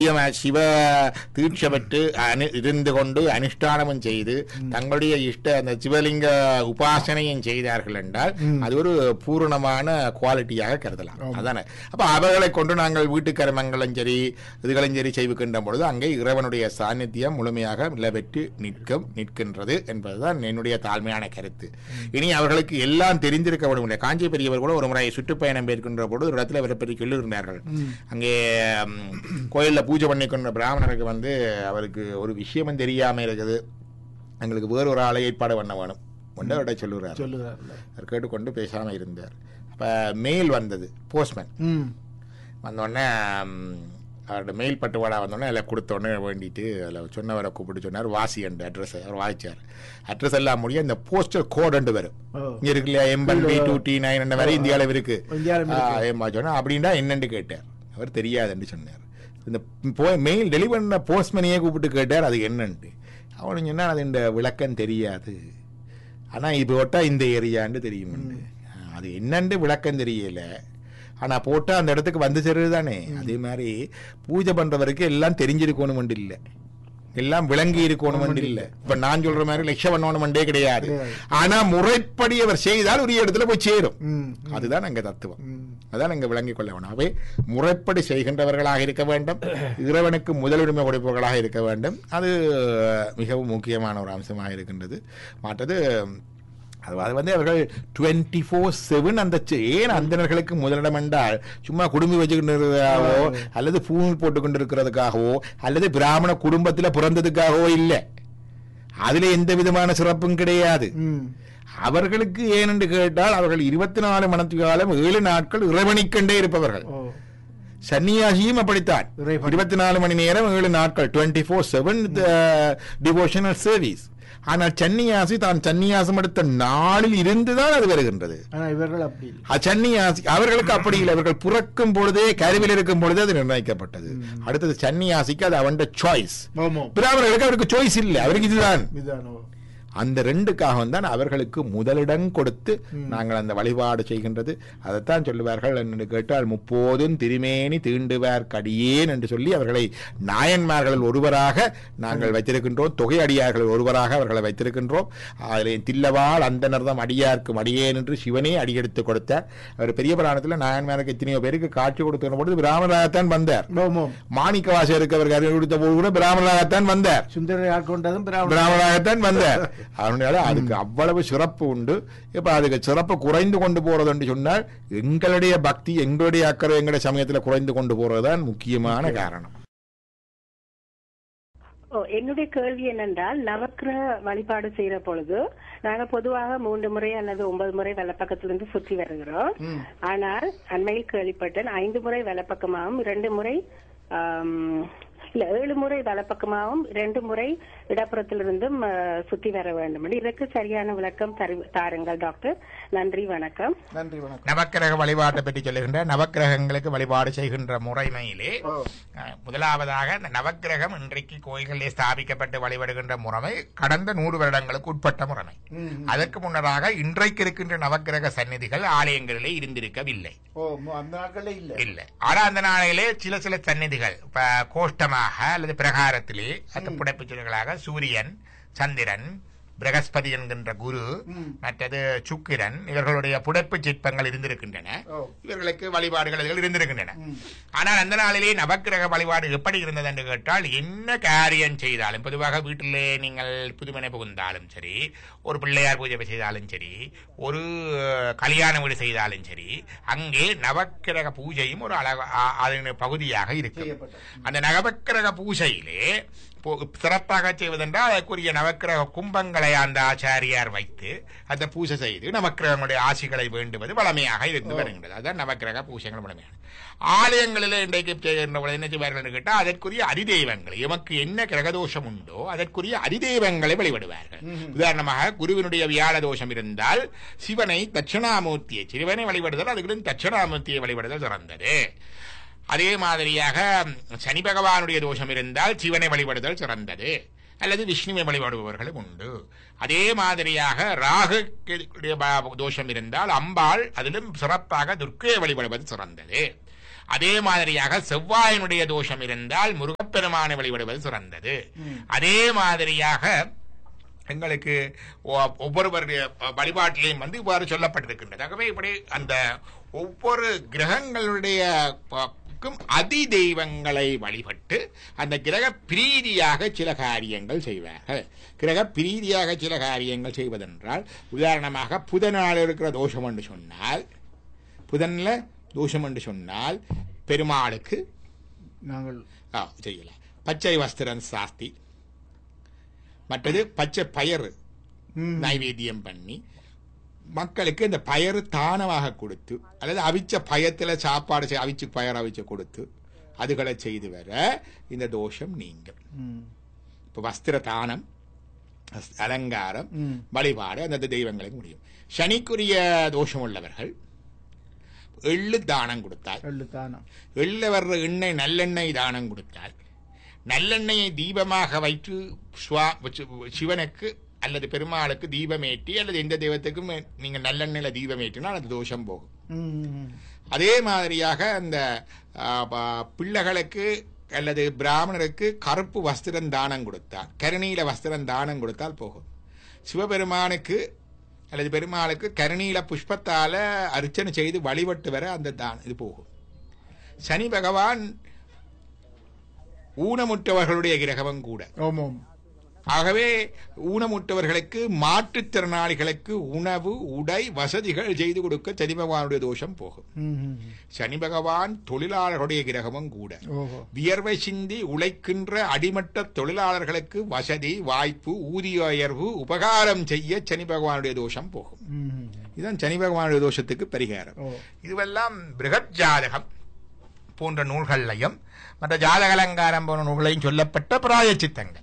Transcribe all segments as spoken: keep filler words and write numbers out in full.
நித்தியமாக சிவ தீட்சை பெற்று அனு இருந்து கொண்டு அனுஷ்டானமும் செய்து தங்களுடைய இஷ்ட அந்த சிவலிங்க உபாசனையும் செய்தார்கள் என்றால் அது ஒரு பூரணமான குவாலிட்டியாக கருதலாம். அதானே. அப்ப அவர்களை கொண்டு நாங்கள் வீட்டு கர்மங்களும் சரி இதுகளும் சரி செய்விக்கின்ற பொழுது அங்கே இறைவனுடைய சாநித்தியம் முழுமையாக நிலவெற்று நிற்கும் நிற்கின்றது என்பதுதான் என்னுடைய தாழ்மையான கருத்து. இனி அவர்களுக்கு எல்லாம் தெரிந்திருக்க முடியவில்லை. காஞ்சி பெரியவர் கூட ஒரு முறை சுற்றுப்பயணம் மேற்கொண்ட பொழுது ஒரு இடத்துல அவரை பற்றி சொல்லியிருந்தார்கள். அங்கே கோயிலில் பூஜை பண்ணி கொண்ட பிராமணருக்கு வந்து அவருக்கு ஒரு விஷயமும் தெரியாமல் இருக்குது, எங்களுக்கு வேறு ஒரு ஆளை ஏற்பாடு பண்ண வேணும் கொண்டு அவர்கிட்ட சொல்லுறார். அவர் கேட்டுக்கொண்டு பேசாமல் இருந்தார். அப்போ மெயில் வந்தது, போஸ்ட்மேன் வந்தோடனே அவரோட மெயில் பட்டுவாடா வந்தோடனே அதில் கொடுத்தோடனே வேண்டிட்டு அதில் சொன்னவரை கூப்பிட்டு சொன்னார் வாசி என்ற அட்ரஸை அவர் வாசிச்சார். அட்ரஸ் எல்லாம் முடிய இந்த போஸ்டல் கோடு வரும் இங்கே இருக்கு இல்லையா, எம்பன் பி டூ டி நைன் வரை இந்தியாவில் இருக்கு ஏமா சொன்னால் அப்படின்னா என்னென்னு கேட்டார். அவர் தெரியாதுன்னு சொன்னார். இந்த மெயில் டெலிவரி பண்ண போஸ்ட்மேனையே கூப்பிட்டு கேட்டார் அது என்னன்ட்டு. அவனு சொன்னால் அது இந்த விளக்கம் தெரியாது, ஆனால் இது போட்டால் இந்த ஏரியான்னு தெரியும்ண்டு. அது என்னன்னு விளக்கம் தெரியல, ஆனால் போட்டால் அந்த இடத்துக்கு வந்து சேர்றது தானே. அதே மாதிரி பூஜை பண்ணுறவருக்கு எல்லாம் தெரிஞ்சிருக்கணும் இல்லை, எல்லாம் விளங்கி இருக்கணும் இல்லை. இப்போ நான் சொல்ற மாதிரி லட்சம் பண்ணணும்ண்டே கிடையாது. ஆனால் முறைப்படி அவர் செய்தால் ஒரு இடத்துல போய் சேரும். அதுதான் அங்கே தத்துவம், அதான் அங்கே விளங்கிக் கொள்ள வேணும். அவை முறைப்படி செய்கின்றவர்களாக இருக்க வேண்டும், இறைவனுக்கு முதலுரிமை கொடுப்பவர்களாக இருக்க வேண்டும். அது மிகவும் முக்கியமான ஒரு அம்சமாக இருக்கின்றது. மற்றது அது வந்து அவர்கள் டுவெண்ட்டி ஃபோர் செவன் அந்த ஏன் அந்தனர்களுக்கு முதலிடம் என்றால் சும்மா குடும்பி வச்சுக்கின்றதுக்காகவோ அல்லது பூமி போட்டுக் கொண்டிருக்கிறதுக்காகவோ அல்லது பிராமண குடும்பத்தில் பிறந்ததுக்காகவோ இல்லை. அதுல எந்த விதமான சிறப்பும் கிடையாது. அவர்களுக்கு ஏனென்று கேட்டால் அவர்கள் இருபத்தி நாலு மணி காலம் ஏழு நாட்கள் இறைவனிக்கண்டே இருப்பவர்கள். சன்னியாசியும் அப்படித்தான், இருபத்தி நாலு மணி நேரம் ஏழு நாட்கள் twenty four seven devotional service. ஆனால் சன்னியாசி தான் சன்னியாசம் எடுத்த நாளில் இருந்துதான் அது வருகின்றது. சன்னியாசி அவர்களுக்கு அப்படி இல்லை, அவர்கள் பிறக்கும் பொழுதே கருவில் இருக்கும் பொழுதே அது நிர்ணயிக்கப்பட்டது. அடுத்தது சன்னியாசிக்கு அது அவன் சாய்ஸ், பிராமணர்களுக்கு அவருக்கு சாய்ஸ் இல்லை, அவருக்கு இதுதான். அந்த ரெண்டுக்காக தான் அவர்களுக்கு முதலிடம் கொடுத்து நாங்கள் அந்த வழிபாடு செய்கின்றது. அதைத்தான் சொல்லுவார்கள் என்று கேட்டால் முப்போதும் திருமேனி தீண்டுவார் கடியேன் என்று சொல்லி அவர்களை நாயன்மார்களில் ஒருவராக நாங்கள் வைத்திருக்கின்றோம், தொகை அடியார்களில் ஒருவராக அவர்களை வைத்திருக்கின்றோம். அதில் தில்லவாள் அந்த நிறதம் அடியார்க்கும் அடியேன் என்று சிவனே அடியெடுத்து கொடுத்தார். அவர் பெரிய புராணத்தில் நாயன்மாருக்கு எத்தனையோ பேருக்கு காட்சி கொடுத்த பொழுது பிராமணராகத்தான் வந்தார். மாணிக்க வாசகருக்கு அவர் அறிவு கொடுத்த போது கூட பிராமணராகத்தான் வந்தார், பிராமணராகத்தான் வந்தார். அதனால அதுக்கு அவ்வளவு சிறப்பு உண்டு. இப்ப அதுக்கு சிறப்பு குறைந்து கொண்டு போறது என்று சொன்னால் எங்களுடைய பக்தி எங்களுடைய அக்கறை எங்களுடைய சமயத்தில் குறைந்து கொண்டு போறதுதான் முக்கியமான காரணம். என்னுடைய கேள்வி என்னென்றால், நவக்கிரக வழிபாடு செய்யற பொழுது நாங்க பொதுவாக மூன்று முறை அல்லது ஒன்பது முறை வலப்பக்கத்திலிருந்து சுற்றி வருகிறோம். ஆனால் அண்மையில் கேள்விப்பட்டேன் ஐந்து முறை வலப்பக்கமாகவும் இரண்டு முறை இல்ல ஏழு முறை வலப்பக்கமாகவும் இரண்டு முறை இடப்புறத்திலிருந்தும் சுற்றி வர வேண்டும். இதற்கு சரியான விளக்கம் தாருங்கள் டாக்டர். நன்றி, வணக்கம். நன்றி, வணக்கம். நவக்கிரக வழிபாட்டை பற்றி சொல்லுகின்ற நவக்கிரகங்களுக்கு வழிபாடு செய்கின்ற முறைமையிலே முதலாவதாக இந்த நவக்கிரகம் இன்றைக்கு கோயில்களிலே ஸ்தாபிக்கப்பட்டு வழிபடுகின்ற முறைமை கடந்த நூறு வருடங்களுக்கு உட்பட்ட முறைமை. அதற்கு முன்னதாக இன்றைக்கு இருக்கின்ற நவக்கிரக சந்நிதிகள் ஆலயங்களிலே இருந்திருக்கவில்லை, இல்லை. ஆனால் அந்த நாளிலே சில சில சந்நிதிகள் கோஷ்டமாக அல்லது பிரகாரத்திலே அந்த புடைப்பு சொல்களாக சூரியன், சந்திரன், பிரகஸ்பதி என்கின்ற குரு, மற்றது சுக்கிரன், இவர்களுடைய புடைப்பு சிற்பங்கள் இருந்திருக்கின்றன. இவர்களுக்கு வழிபாடுகள் இருந்திருக்கின்றன. ஆனால் அந்த நாளிலே நவக்கிரக வழிபாடு எப்படி இருந்தது என்று கேட்டால், என்ன காரியம் செய்தாலும், பொதுவாக வீட்டிலே நீங்கள் புதுமனை புகுந்தாலும் சரி, ஒரு பிள்ளையார் பூஜை செய்தாலும் சரி, ஒரு கல்யாண வீடு செய்தாலும் சரி, அங்கே நவக்கிரக பூஜையும் ஒரு அழக அதன் பகுதியாக இருக்கு. அந்த நவக்கிரக பூஜையிலே சிறப்பாக செய்வதென்றால் அதற்குரிய நவக்கிரக கும்பங்களை அந்த ஆச்சாரியார் வைத்து அந்த பூஜை செய்து நவக்கிரகங்களுடைய ஆசிகளை வேண்டுவது வளமையாக இருந்து வருகின்றது. அதுதான் நவக்கிரக பூஜைகள் வளமையான. ஆலயங்களில் இன்றைக்கு என்ன செய்வார்கள் என்று கேட்டால், அதற்குரிய அதிதெய்வங்களை, எமக்கு என்ன கிரகதோஷம் உண்டோ அதற்குரிய அதிதெய்வங்களை வழிபடுவார்கள். உதாரணமாக குருவினுடைய வியாழ தோஷம் இருந்தால் சிவனை தட்சிணாமூர்த்தியை சிவனை வழிபடுதல், அதுக்கு தட்சிணாமூர்த்தியை வழிபடுதல் சிறந்தது. அதே மாதிரியாக சனி பகவானுடைய தோஷம் இருந்தால் சிவனை வழிபடுதல் சிறந்தது, அல்லது விஷ்ணுவை வழிபடுபவர்களும் உண்டு. அதே மாதிரியாக ராகு தோஷம் இருந்தால் அம்பாள், அதிலும் சிறப்பாக துர்க்கையை வழிபடுவது சிறந்தது. அதே மாதிரியாக செவ்வாயினுடைய தோஷம் இருந்தால் முருகப்பெருமானை வழிபடுவது சிறந்தது. அதே மாதிரியாக எங்களுக்கு ஒவ்வொருவருடைய வழிபாட்டிலையும் வந்து இவ்வாறு சொல்லப்பட்டிருக்கின்றது. ஆகவே இப்படி அந்த ஒவ்வொரு கிரகங்களுடைய அதி தெய்வங்களை வழிபட்டு அந்த கிரக பிரீதியாக சில காரியங்கள் செய்வார்கள். கிரக பிரீதியாக சில காரியங்கள் செய்வதென்றால், உதாரணமாக புதனால் இருக்கிற தோஷம் என்று சொன்னால், புதன்ல தோஷம் என்று சொன்னால் பெருமாளுக்கு நாங்கள் செய்யலாம் பச்சை வஸ்திரம் சாஸ்தி, மற்றது பச்சை பயறு நைவேத்தியம் பண்ணி மக்களுக்கு இந்த பயறு தானமாக கொடுத்து, அல்லது அவிச்ச பயத்துல சாப்பாடு அவிச்சு பயர் அவிச்சு கொடுத்து அதுகளை செய்து வர இந்த தோஷம் நீங்கும். இப்ப வஸ்திர தானம், அலங்காரம், வழிபாடு அந்த தெய்வங்களுக்கு முடியும். சனிக்குரிய தோஷம் உள்ளவர்கள் எள்ளு தானம் கொடுத்தால், எள்ளு தானம் எள்ள வர்ற எண்ணெய் நல்லெண்ணெய் தானம் கொடுத்தால், நல்லெண்ணெயை தீபமாக வைத்து சிவனுக்கு அல்லது பெருமாளுக்கு தீபமேற்றி அல்லது எந்த தெய்வத்துக்கும் நீங்க நல்லெண்ணெயில தீபமேற்றினால் அது தோஷம் போகும். அதே மாதிரியாக அந்த பிள்ளைகளுக்கு அல்லது பிராமணருக்கு கருப்பு வஸ்திரம் தானம் கொடுத்தால், கருணீல வஸ்திரம் தானம் கொடுத்தால் போகும். சிவபெருமானுக்கு அல்லது பெருமாளுக்கு கருணீல புஷ்பத்தால அர்ச்சனை செய்து வழிபட்டு வர அந்த தானம் இது போகும். சனி பகவான் ஊனமுற்றவர்களுடைய கிரகமும் கூட. ஆகவே ஊனமுற்றவர்களுக்கு, மாற்றுத்திறனாளிகளுக்கு உணவு உடை வசதிகள் செய்து கொடுக்க சனி பகவானுடைய தோஷம் போகும். சனி பகவான் தொழிலாளர்களுடைய கிரகமும் கூட. வியர்வை சிந்தி உழைக்கின்ற அடிமட்ட தொழிலாளர்களுக்கு வசதி வாய்ப்பு ஊதிய உயர்வு உபகாரம் செய்ய சனி பகவானுடைய தோஷம் போகும். இதுதான் சனி பகவானுடைய தோஷத்துக்கு பரிகாரம். இதுவெல்லாம் பிருகத் ஜாதகம் போன்ற நூல்களையும் மற்ற ஜாதக அலங்காரம் போன்ற நூல்களையும் சொல்லப்பட்ட பிராயச்சித்தங்கள்.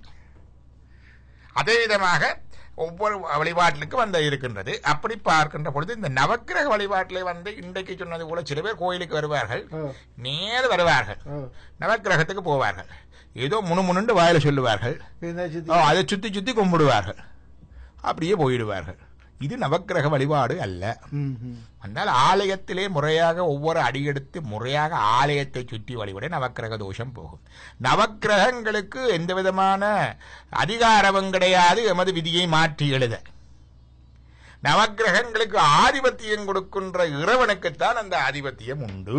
அதே விதமாக ஒவ்வொரு வழிபாட்டிலுக்கு வந்து இருக்கின்றது. அப்படி பார்க்கின்ற பொழுது இந்த நவக்கிரக வழிபாட்டிலே வந்து இன்றைக்கு சொன்னது போல சில பேர் கோயிலுக்கு வருவார்கள், நேர் வருவார்கள், நவக்கிரகத்துக்கு போவார்கள், ஏதோ முணு முணுண்டு வாயில சொல்லுவார்கள், அதை சுத்தி சுத்தி கும்பிடுவார்கள், அப்படியே போயிடுவார்கள். இது நவக்கிரக வழிபாடு அல்ல. ஆனால் ஆலயத்திலே முறையாக ஒவ்வொரு அடியெடுத்து முறையாக ஆலயத்தை சுற்றி வழிபட நவக்கிரக தோஷம் போகும். நவக்கிரகங்களுக்கு எந்த விதமான அதிகாரமும் கிடையாது எமது விதியை மாற்றி எழுத. நவக்கிரகங்களுக்கு ஆதிபத்தியம் கொடுக்கின்ற இறைவனுக்குத்தான் அந்த ஆதிபத்தியம் உண்டு.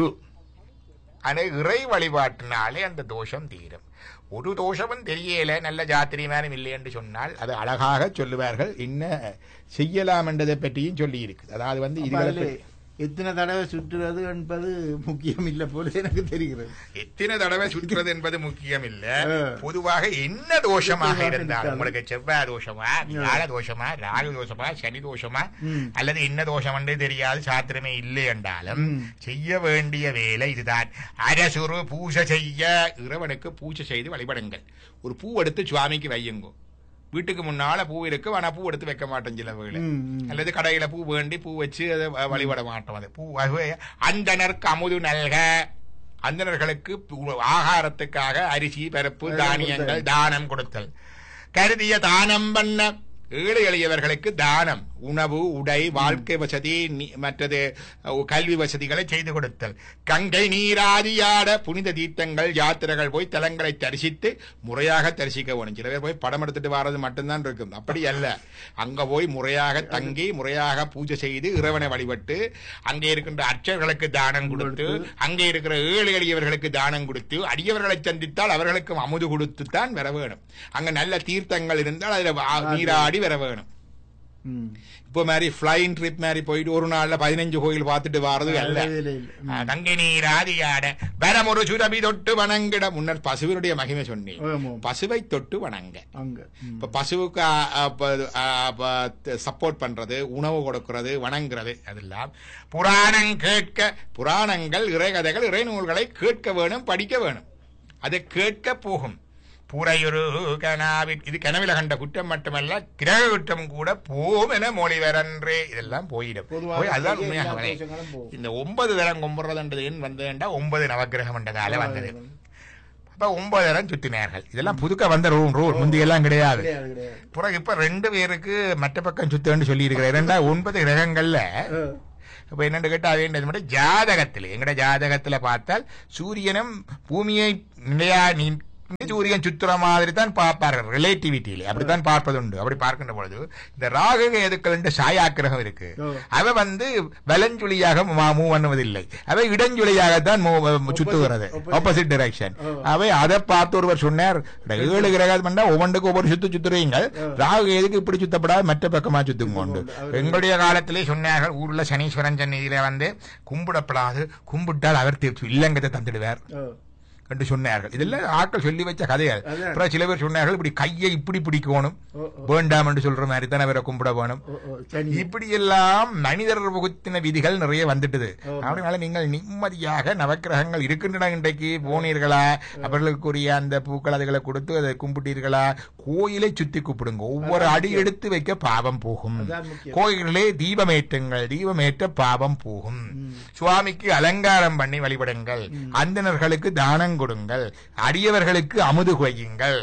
ஆனால் இறை வழிபாட்டினாலே அந்த தோஷம் தீரும். ஒரு தோஷமும் தெரியல, நல்ல ஜாத்திரிமானும் இல்லை என்று சொன்னால் அது அழகாக சொல்லுவார்கள். என்ன செய்யலாம் என்றதை பற்றியும் சொல்லி இருக்கு. அதாவது வந்து இதுகளை எத்தனை தடவை சுற்றுறது என்பது முக்கியம் இல்லை போல எனக்கு தெரிகிறது. எத்தனை தடவை சுற்றுறது என்பது முக்கியம் இல்ல. பொதுவாக என்ன தோஷமாக இருந்தாலும், உங்களுக்கு செவ்வாய் தோஷமா, வியாழ தோஷமா, ராகு தோஷமா, சனி தோஷமா, அல்லது என்ன தோஷம் என்று தெரியாது, சாத்திரமே இல்லை என்றாலும் செய்ய வேண்டிய வேலை இதுதான். அரசுரு பூஜை செய்ய, இறைவனுக்கு பூஜை செய்து வழிபடுங்கள். ஒரு பூ எடுத்து சுவாமிக்கு வையுங்கோ. வீட்டுக்கு முன்னால பூ இருக்கு, ஆனா பூ எடுத்து வைக்க மாட்டோம் சில வேளை, அல்லது கடையில பூ வேண்டி பூ வச்சு அதை வழிபட மாட்டோம். அது பூ அந்தனருக்கு அமுது நல்க, அந்தனர்களுக்கு ஆகாரத்துக்காக அரிசி பருப்பு தானியங்கள் தானம் கொடுத்தல். கருதிய தானம் பண்ண ஏழை எளியவர்களுக்கு தானம், உணவு உடை வாழ்க்கை வசதி மற்றது கல்வி வசதிகளை செய்து கொடுத்தல். கங்கை நீராதியாட புனித தீர்த்தங்கள் யாத்திரைகள் போய் தலங்களை தரிசித்து முறையாக தரிசிக்க வேணும். சில பேர் போய் படம் எடுத்துட்டு வர்றது மட்டும்தான் இருக்கும், அப்படி அல்ல. அங்க போய் முறையாக தங்கி முறையாக பூஜை செய்து இறைவனை வழிபட்டு அங்கே இருக்கின்ற அர்ச்சகர்களுக்கு தானம் கொடுத்து, அங்கே இருக்கிற ஏழை எளியவர்களுக்கு தானம் கொடுத்து, அடியவர்களை சந்தித்தால் அவர்களுக்கும் அமுது கொடுத்துத்தான் வர வேணும். அங்க நல்ல தீர்த்தங்கள் இருந்தால் அதுல நீராடி வர வேணும். இப்போ மாதிரி பிளைன் ட்ரிப் மாதிரி போயிட்டு ஒரு நாள்ல பதினஞ்சு கோயில் பார்த்துட்டு வாரது அல்ல. கங்கை நீராதியாட வரமொரு சுரபி தொட்டு வணங்கிட. முன்னர் பசுவினுடைய மகிமை சொன்னேன், பசுவை தொட்டு வணங்க. இப்ப பசுவுக்கு சப்போர்ட் பண்றது, உணவு கொடுக்கிறது, வணங்குறது, அதெல்லாம் புராணம் கேட்க. புராணங்கள் இறை கதைகள் இறை நூல்களை கேட்க வேணும், படிக்க வேணும். அதை கேட்க போகும். பூரையொரு கனாவி, இது கனவில கண்ட குற்றம் மட்டுமல்ல, கிரக குற்றம் கூட போம் என மொழிவரன்றே. இதெல்லாம் போயிடும். அதுதான் உண்மையாக இந்த ஒன்பது தரம் கும்பிடுறதுன்றது ஏன் வந்ததுண்டா, ஒன்பது நவக்கிரகம் என்றதால வந்தது. அப்ப ஒன்பது தரம் சுத்தினார்கள். இதெல்லாம் புதுக்க வந்த ரூல் ரூல் முந்தியெல்லாம் கிடையாது. பிறகு இப்ப ரெண்டு பேருக்கு மற்ற பக்கம் சுத்தன்னு சொல்லி இருக்கிற இரண்டா ஒன்பது கிரகங்கள்ல இப்ப என்னன்னு கேட்டா அது என்ன மட்டும் ஜாதகத்தில் எங்கட ஜாதகத்துல பார்த்தால் சூரியனும் பூமியை நிலையா சூரியன் சுத்துற மாதிரி தான் பார்ப்பார்கள் ரிலேட்டிவிட்டியில அப்படித்தான் பார்ப்பது உண்டு. அப்படி பார்க்கின்ற பொழுது இந்த ராகு கேதுக்கள் சாயாக்கிரகம் இருக்கு, அவ வந்து வலஞ்சுழியாக மூவ் பண்ணுவதில்லை, அவை இடஞ்சுழியாகத்தான் சுத்துகிறது, ஆப்போசிட் டைரக்ஷன். அவை அதை பார்த்து ஒருவர் சொன்னார், ஏழு கிரகம் பண்ணா ஒவ்வொன்றுக்கு ஒவ்வொரு சுத்து சுத்துறீங்க, ராகு கேதுக்கு இப்படி சுத்தப்படாது மற்ற பக்கமா சுத்தும் கொண்டு. எங்களுடைய காலத்திலே சொன்னார்கள், ஊர்ல சனீஸ்வரன் சன்னிதியில வந்து கும்பிடப்படாது, கும்பிட்டால் அவர் இல்லங்கத்தை தந்துடுவார் என்று சொன்னார்கள். இதெல்லாம் ஆட்கள் சொல்லி வச்ச கதைகள். அப்புறம் சில பேர் சொன்னார்கள், இப்படி கையை இப்படி பிடிக்கணும் வேண்டாம் என்று சொல்ற மாதிரி தான் அவரை கும்பிட வேணும். இப்படி எல்லாம் மனிதர் புகுத்தின விதிகள் நிறைய வந்துட்டது. அதனால நீங்கள் நிம்மதியாக நவக்கிரகங்கள் இருக்கின்றன இன்றைக்கு போனீர்களா, அவர்களுக்குரிய அந்த பூக்கள் அதுகளை கொடுத்து அதை கும்பிட்டீர்களா, கோயிலை சுத்தி கூப்பிடுங்க. ஒவ்வொரு அடி எடுத்து வைக்க பாவம் போகும். கோயிலே தீபமேற்றுங்கள், தீபமேற்ற பாவம் போகும். சுவாமிக்கு அலங்காரம் பண்ணி வழிபடுங்கள், அந்தணர்களுக்கு தானம் கொடுங்கள், அடியவர்களுக்கு அமுது கொய்யுங்கள்,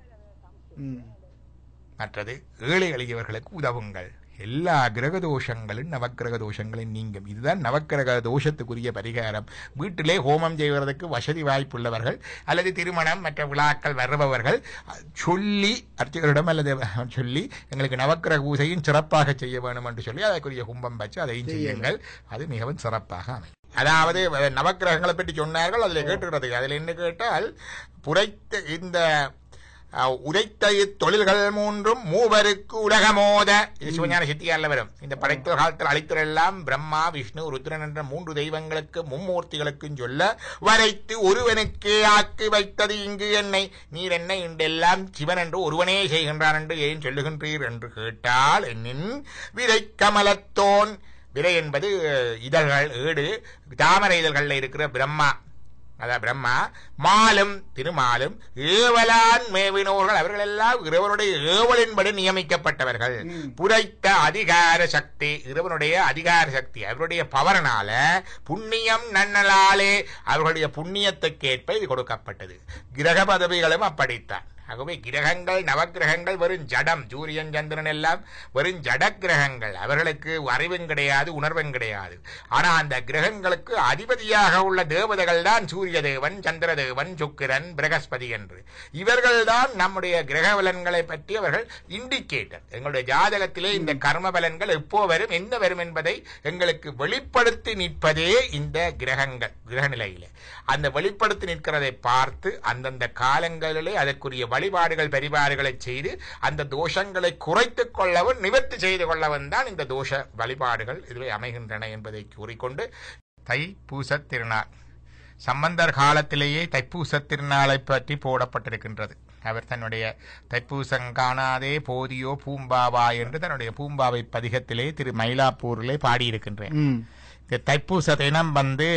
மற்றது ஏழை எளியவர்களுக்கு உதவுங்கள். எல்லா கிரக தோஷங்களும் நவக்கிரக தோஷங்களின் நீங்கும். இதுதான் நவக்கிரக தோஷத்துக்குரிய பரிகாரம். வீட்டிலே ஹோமம் செய்வதற்கு வசதி வாய்ப்புள்ளவர்கள் அல்லது திருமணம் மற்ற விழாக்கள் வருபவர்கள் சொல்லி அர்ச்சகரிடம் அல்லது சொல்லி எங்களுக்கு நவக்கிரக பூஜையும் சிறப்பாக செய்ய வேண்டும் என்று சொல்லி அதற்குரிய கும்பம் வச்சு அதையும் செய்யுங்கள். அது மிகவும் சிறப்பாக அமையும். அதாவது நவக்கிரகங்களை பற்றி சொன்னார்கள், அதில் கேட்டுக்கிறது. அதில் என்ன கேட்டால், புரைத்த இந்த உரைத்த தொழில்கள் மூன்றும் மூவருக்கு உலகமோத, இது சிவஞான சித்தியார்ல வரும். இந்த படைத்த காலத்தில் அளித்தரெல்லாம் பிரம்மா விஷ்ணு ருத்ரன் என்ற மூன்று தெய்வங்களுக்கு மும்மூர்த்திகளுக்கும் சொல்ல வரைத்து ஒருவனுக்கே ஆக்கி வைத்தது இங்கு என்னை, நீர் என்ன இன்றெல்லாம் சிவன் என்று ஒருவனே செய்கின்றான் என்று ஏன் சொல்லுகின்றீர் என்று கேட்டால், என்னின் விரை கமலத்தோன், விரை என்பது இதழ்கள், ஏடு தாமரை இதழ்கள்ல இருக்கிற பிரம்மா, அதான் பிரம்மா, மாலும் திருமாலும் ஏவலான் மேவினோர்கள், அவர்கள் எல்லாம் இறைவனுடைய ஏவலின்படி நியமிக்கப்பட்டவர்கள். புரைத்த அதிகார சக்தி, இறைவனுடைய அதிகார சக்தி, அவருடைய பவரனால புண்ணியம் நன்னலாலே அவர்களுடைய புண்ணியத்துக்கேற்ப இது கொடுக்கப்பட்டது. கிரக பதவிகளும் அப்படித்தான். ஆகவே கிரகங்கள் நவக்கிரகங்கள் வெறும் ஜடம், சூரியன் சந்திரன் எல்லாம் வெறும் ஜட கிரகங்கள். அவர்களுக்கு அறிவும் கிடையாது, உணர்வும் கிடையாது. ஆனா அந்த கிரகங்களுக்கு அதிபதியாக உள்ள தேவதைகள் தான் சூரிய தேவன், சந்திர தேவன், சுக்கிரன், பிரகஸ்பதி என்று. இவர்கள் தான் நம்முடைய கிரக பலன்களை பற்றி அவர்கள் இண்டிகேட்டர். எங்களுடைய ஜாதகத்திலே இந்த கர்ம பலன்கள் எப்போ வரும், என்ன வரும் என்பதை எங்களுக்கு வெளிப்படுத்தி நிற்பதே இந்த கிரகங்கள். கிரக நிலையிலே அந்த வெளிப்படுத்தி நிற்கிறதை பார்த்து அந்தந்த காலங்களிலே அதற்குரிய வழிபாடுகள் பரிபாடுகளை செய்து அந்த தோஷங்களை குறைத்துக் கொள்ளவும் நிவர்த்தி செய்து கொள்ளவும் தான் இந்த தோஷ வழிபாடுகள் இதுவே அமைகின்றன என்பதை கூறிக்கொண்டு, தைப்பூச திருநாள் சம்பந்தர் காலத்திலேயே தைப்பூச திருநாளை பற்றி போடப்பட்டிருக்கின்றது. அவர் தன்னுடைய தைப்பூசம் காணாதே போதியோ பூம்பாவா என்று தன்னுடைய பூம்பாவை பதிகத்திலே திரு மயிலாப்பூரிலே பாடியிருக்கின்றேன். இந்த தைப்பூச தினம் வந்து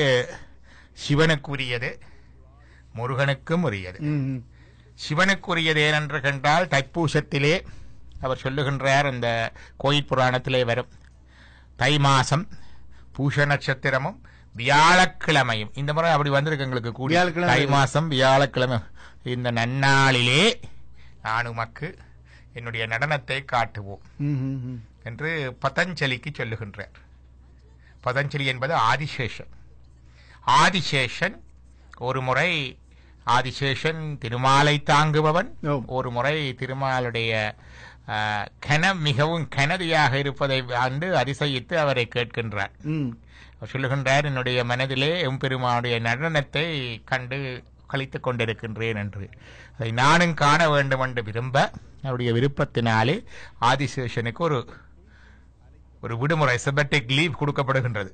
சிவனுக்குரியது, முருகனுக்கும் உரியது. சிவனுக்குரியது ஏனென்று கண்டால் தைப்பூசத்திலே அவர் சொல்லுகின்றார், இந்த கோயில் புராணத்திலே வரும், தை மாசம் பூஷ நட்சத்திரமும் வியாழக்கிழமையும், இந்த முறை அப்படி வந்திருக்கு எங்களுக்கு கூடிய தை மாசம் வியாழக்கிழமை, இந்த நன்னாளிலே நான் உமக்கு என்னுடைய நடனத்தை காட்டுவோம் என்று பதஞ்சலிக்கு சொல்லுகின்றார். பதஞ்சலி என்பது ஆதிசேஷன். ஆதிசேஷன் ஒரு முறை ஆதிசேஷன் திருமாலை தாங்குபவன், ஒரு முறை திருமாலுடைய கனம் மிகவும் கனதியாக இருப்பதை ஆண்டு அதிசயித்து அவரை கேட்கின்றார். சொல்லுகின்றார், என்னுடைய மனதிலே எம்பெருமானுடைய நடனத்தை கண்டு கழித்துக் கொண்டிருக்கின்றேன் என்று. அதை நானும் காண வேண்டும் என்று விரும்ப அவருடைய விருப்பத்தினாலே ஆதிசேஷனுக்கு ஒரு ஒரு விடுமுறை செபட்டிக் லீவ் கொடுக்கப்படுகின்றது.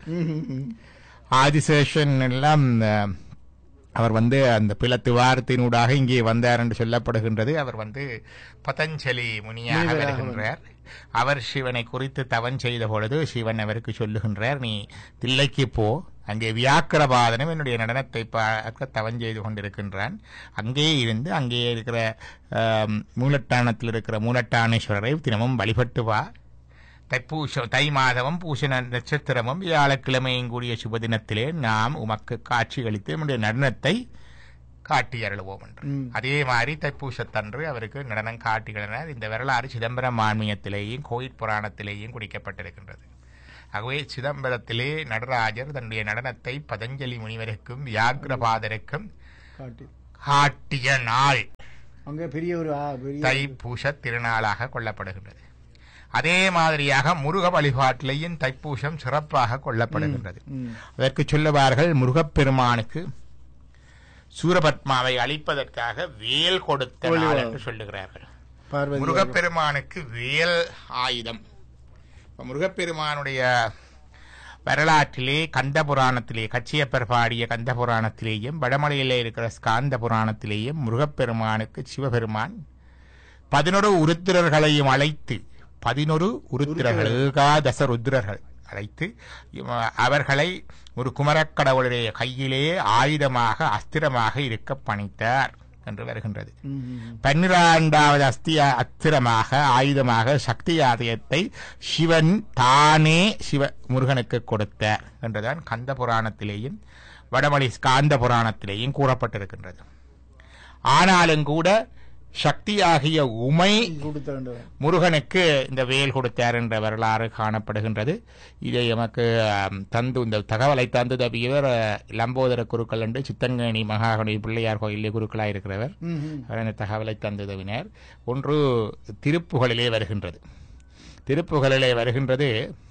ஆதிசேஷன் எல்லாம் அவர் வந்து அந்த பிளத்து வாரத்தினூடாக இங்கே வந்தார் என்று சொல்லப்படுகின்றது. அவர் வந்து பதஞ்சலி முனியாக வருகின்றார். அவர் சிவனை குறித்து தவம் செய்த பொழுது சிவன் அவருக்கு சொல்லுகின்றார், நீ தில்லைக்கு போ, அங்கே வியாக்கிரபாதனும் என்னுடைய நடனத்தை பார்க்க தவம் செய்து கொண்டிருக்கின்றான், அங்கே இருந்து அங்கே இருக்கிற மூலட்டானத்தில் இருக்கிற மூலட்டானேஸ்வரரை தினமும் வழிபட்டு வா. தைப்பூச தை மாதமும் பூச நட்சத்திரமும் வியாழக்கிழமையும் கூடிய சுபதினத்திலே நாம் உமக்கு காட்சி அளித்து நம்முடைய நடனத்தை காட்டி அருளுவோம் என்று. அதே மாதிரி தைப்பூசத்தன்று அவருக்கு நடனம் காட்டுகிறனர். இந்த வரலாறு சிதம்பரம் மான்மியத்திலேயும் கோயில் புராணத்திலேயும் குறிக்கப்பட்டிருக்கின்றது. ஆகவே சிதம்பரத்திலே நடராஜர் தன்னுடைய நடனத்தை பதஞ்சலி முனிவருக்கும் வியாக்கிரபாதருக்கும் காட்டிய நாள் தைப்பூச திருநாளாக கொள்ளப்படுகின்றது. அதே மாதிரியாக முருக வழிபாட்டிலேயும் தைப்பூசம் சிறப்பாக கொள்ளப்படுகின்றது. அதற்கு சொல்லுவார்கள், முருகப்பெருமானுக்கு சூரபத்மாவை அழிப்பதற்காக வேல் கொடுத்த நாள் என்று சொல்லுகிறார்கள். முருகப்பெருமானுக்கு வேல் ஆயுதம். முருகப்பெருமானுடைய வரலாற்றிலே கந்த புராணத்திலே கச்சியப்பர் பாடிய கந்த புராணத்திலேயும் வடமலையிலே இருக்கிற ஸ்காந்த புராணத்திலேயும் முருகப்பெருமானுக்கு சிவபெருமான் பதினொரு உருத்திரர்களையும் அழைத்து பதினொரு உருத்திரர்கள் ஏகாதச ருத்ரர்கள் அழைத்து அவர்களை ஒரு குமரக்கடவுளுடைய கையிலே ஆயுதமாக அஸ்திரமாக இருக்க பணித்தார் என்று வருகின்றது. பன்னிரண்டாவது அஸ்திய அஸ்திரமாக ஆயுதமாக சக்தி ஆலயத்தை சிவன் தானே சிவ முருகனுக்கு கொடுத்தார் என்றுதான் கந்த புராணத்திலேயும் வடமொழி ஸ்காந்த புராணத்திலேயும் கூறப்பட்டிருக்கின்றது. ஆனாலும் கூட சக்தியாகிய உமை முருகனுக்கு இந்த வேல் கொடுத்தார் என்ற வரலாறு காணப்படுகின்றது. இதை எமக்கு தந்து இந்த தகவலை தந்து தப்பியவர் லம்போதர குருக்கள் என்று சித்தங்கேணி மகாகணி பிள்ளையார் கோயிலே குருக்களாக இருக்கிறவர். அவர் இந்த தகவலை தந்து தவினர். ஒன்று திருப்புகளிலே வருகின்றது. திருப்புகளிலே வருகின்றது,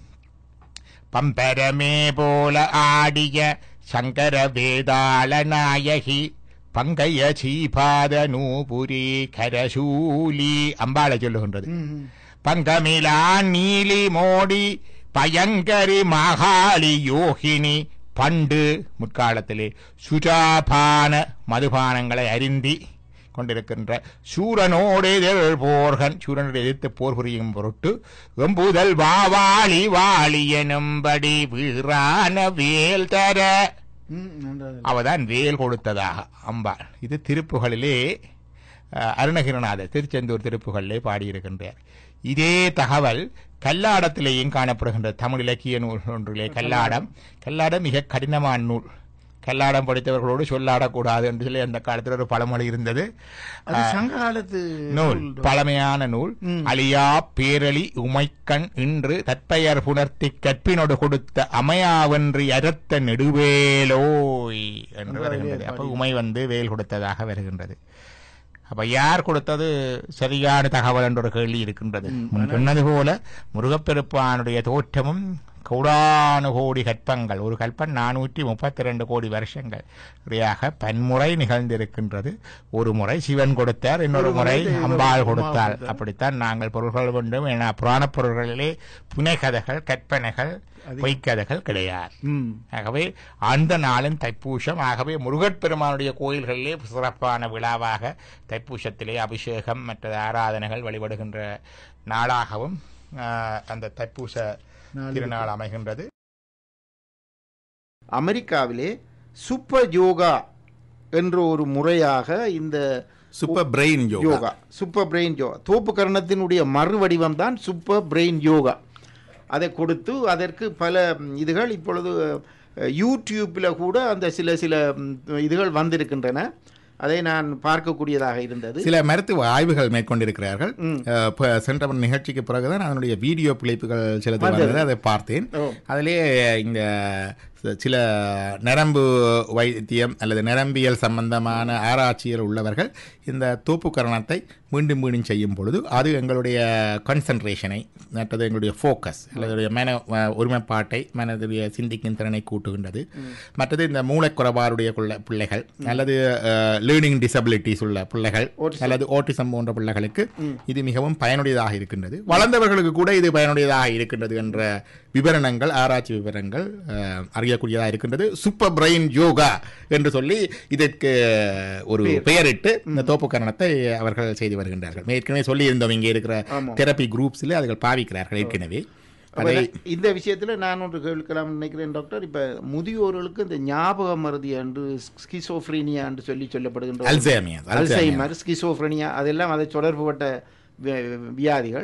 பம்பரமே போல ஆடிய சங்கர வேதாள நாயகி பங்கைய சீபாத நூபுரி கரசூலி அம்பாளை சொல்லுகின்றது. பங்கமிலா நீலி மோடி பயங்கரி மகாளி யோகினி பண்டு முற்காலத்திலே சுஜாபான மதுபானங்களை அருந்தி கொண்டிருக்கின்ற சூரனோடு எதிர் போர்கன் சூரனோடு எதிர்த்து போர் புரியும் பொருட்டு எம்புதல் வாவாளி வாளி எனும்படி வீரான வேல் தர அவதான் வேல் கொடுத்ததாக அம்பாள். இது திருப்புகளிலே அருணகிரிநாதர் திருச்செந்தூர் திருப்புகளிலே பாடியிருக்கின்றார். இதே தகவல் கல்லாடத்திலேயும் காணப்படுகின்ற தமிழ் இலக்கிய நூல் ஒன்றிலே கல்லாடம். கல்லாடம் மிக கடினமான நூல். கல்லாடம் படித்தவர்களோடு சொல்லாடக்கூடாது என்று சொல்லி அந்த காலத்தில் ஒரு பழமொழி இருந்தது. நூல் பழமையான நூல். அழியா பேரளி உமைக்கண் இன்று தற்பெயர் புணர்த்தி கற்பினோடு கொடுத்த அமையாவன்றி அரத்த நெடுவேலோய் என்று வருகின்றது. அப்ப உமை வந்து வேல் கொடுத்ததாக வருகின்றது. அப்ப யார் கொடுத்தது சரியான தகவல் என்ற ஒரு கேள்வி இருக்கின்றது. சொன்னது போல முருகப்பெருப்பானுடைய தோற்றமும் கோடானு கோடி கற்பங்கள், ஒரு கல்பன் நானூற்றி முப்பத்தி இரண்டு கோடி வருஷங்கள் பன்முறை நிகழ்ந்திருக்கின்றது. ஒரு முறை சிவன் கொடுத்தார், இன்னொரு முறை அம்பாள் கொடுத்தார். அப்படித்தான் நாங்கள் பொருள்கள் வேண்டும். ஏன்னா புராண பொருள்களிலே புனைகதைகள் கற்பனைகள் பொய்க்கதைகள் கிடையாது. ஆகவே அந்த நாளும் தைப்பூசம். ஆகவே முருகப்பெருமானுடைய கோயில்களிலே சிறப்பான விழாவாக தைப்பூசத்திலே அபிஷேகம் மற்ற ஆராதனைகள் வழிபடுகின்ற நாளாகவும் அந்த தைப்பூச திருநாள் அமைகின்றது. அமெரிக்காவிலே சூப்பர் யோகா என்ற ஒரு முறையாக இந்த super brain yoga super brain yoga தோப்பு கரணத்தினுடைய மறு வடிவம் தான் சூப்பர் பிரெயின் யோகா. அதை கொடுத்து அதற்கு பல இதுகள் இப்பொழுது யூடியூப்பில் கூட அந்த சில சில இதுகள் வந்திருக்கின்றன. அதை நான் பார்க்கக்கூடியதாக இருந்தது. சில மருத்துவ ஆய்வுகள் மேற்கொண்டிருக்கிறார்கள். சென்ற நிகழ்ச்சிக்கு பிறகுதான் அதனுடைய வீடியோ பிழைப்புகள் சிலது வந்தது, அதை பார்த்தேன். அதிலே இந்த சில நரம்பு வைத்தியம் அல்லது நரம்பியல் சம்பந்தமான ஆராய்ச்சியில் உள்ளவர்கள் இந்த தோப்புக்கரணத்தை மீண்டும் மீண்டும் செய்யும் பொழுது அது எங்களுடைய கான்சன்ட்ரேஷனை மற்றது எங்களுடைய ஃபோக்கஸ் அல்லது மன ஒருமைப்பாட்டை மனதுடைய சிந்திக்கும் திறனை கூட்டுகின்றது. மற்றது இந்த மூளைக்குறைபாடுடைய பிள்ளைகள் அல்லது லேர்னிங் டிசபிலிட்டிஸ் உள்ள பிள்ளைகள் அல்லது ஓட்டிசம் போன்ற பிள்ளைகளுக்கு இது மிகவும் பயனுடையதாக இருக்கின்றது. வளர்ந்தவர்களுக்கு கூட இது பயனுடையதாக இருக்கின்றது என்ற விவரணங்கள் ஆராய்ச்சி விவரங்கள் அறியக்கூடியதாக இருக்கின்றது. சூப்பர் பிரெயின் யோகா என்று சொல்லி இதற்கு ஒரு பெயரிட்டு இந்த தோப்புக்கரணத்தை அவர்கள் செய்து வருகின்றார்கள். ஏற்கனவே சொல்லி இருந்தோம், இங்கே இருக்கிற தெரப்பி குரூப்ஸில் அவர்கள் பாவிக்கிறார்கள் ஏற்கனவே. இந்த விஷயத்தில் நான் ஒன்று கேட்கலாம் நினைக்கிறேன் டாக்டர். இப்போ முதியோர்களுக்கு இந்த ஞாபக மருதி என்று ஸ்கிசோஃப்ரீனியா என்று சொல்லி சொல்லப்படுகின்ற அல்சைமர் ஸ்கிசோஃப்ரீனியா அதெல்லாம் அதை தொடர்புபட்ட வியாதிகள்.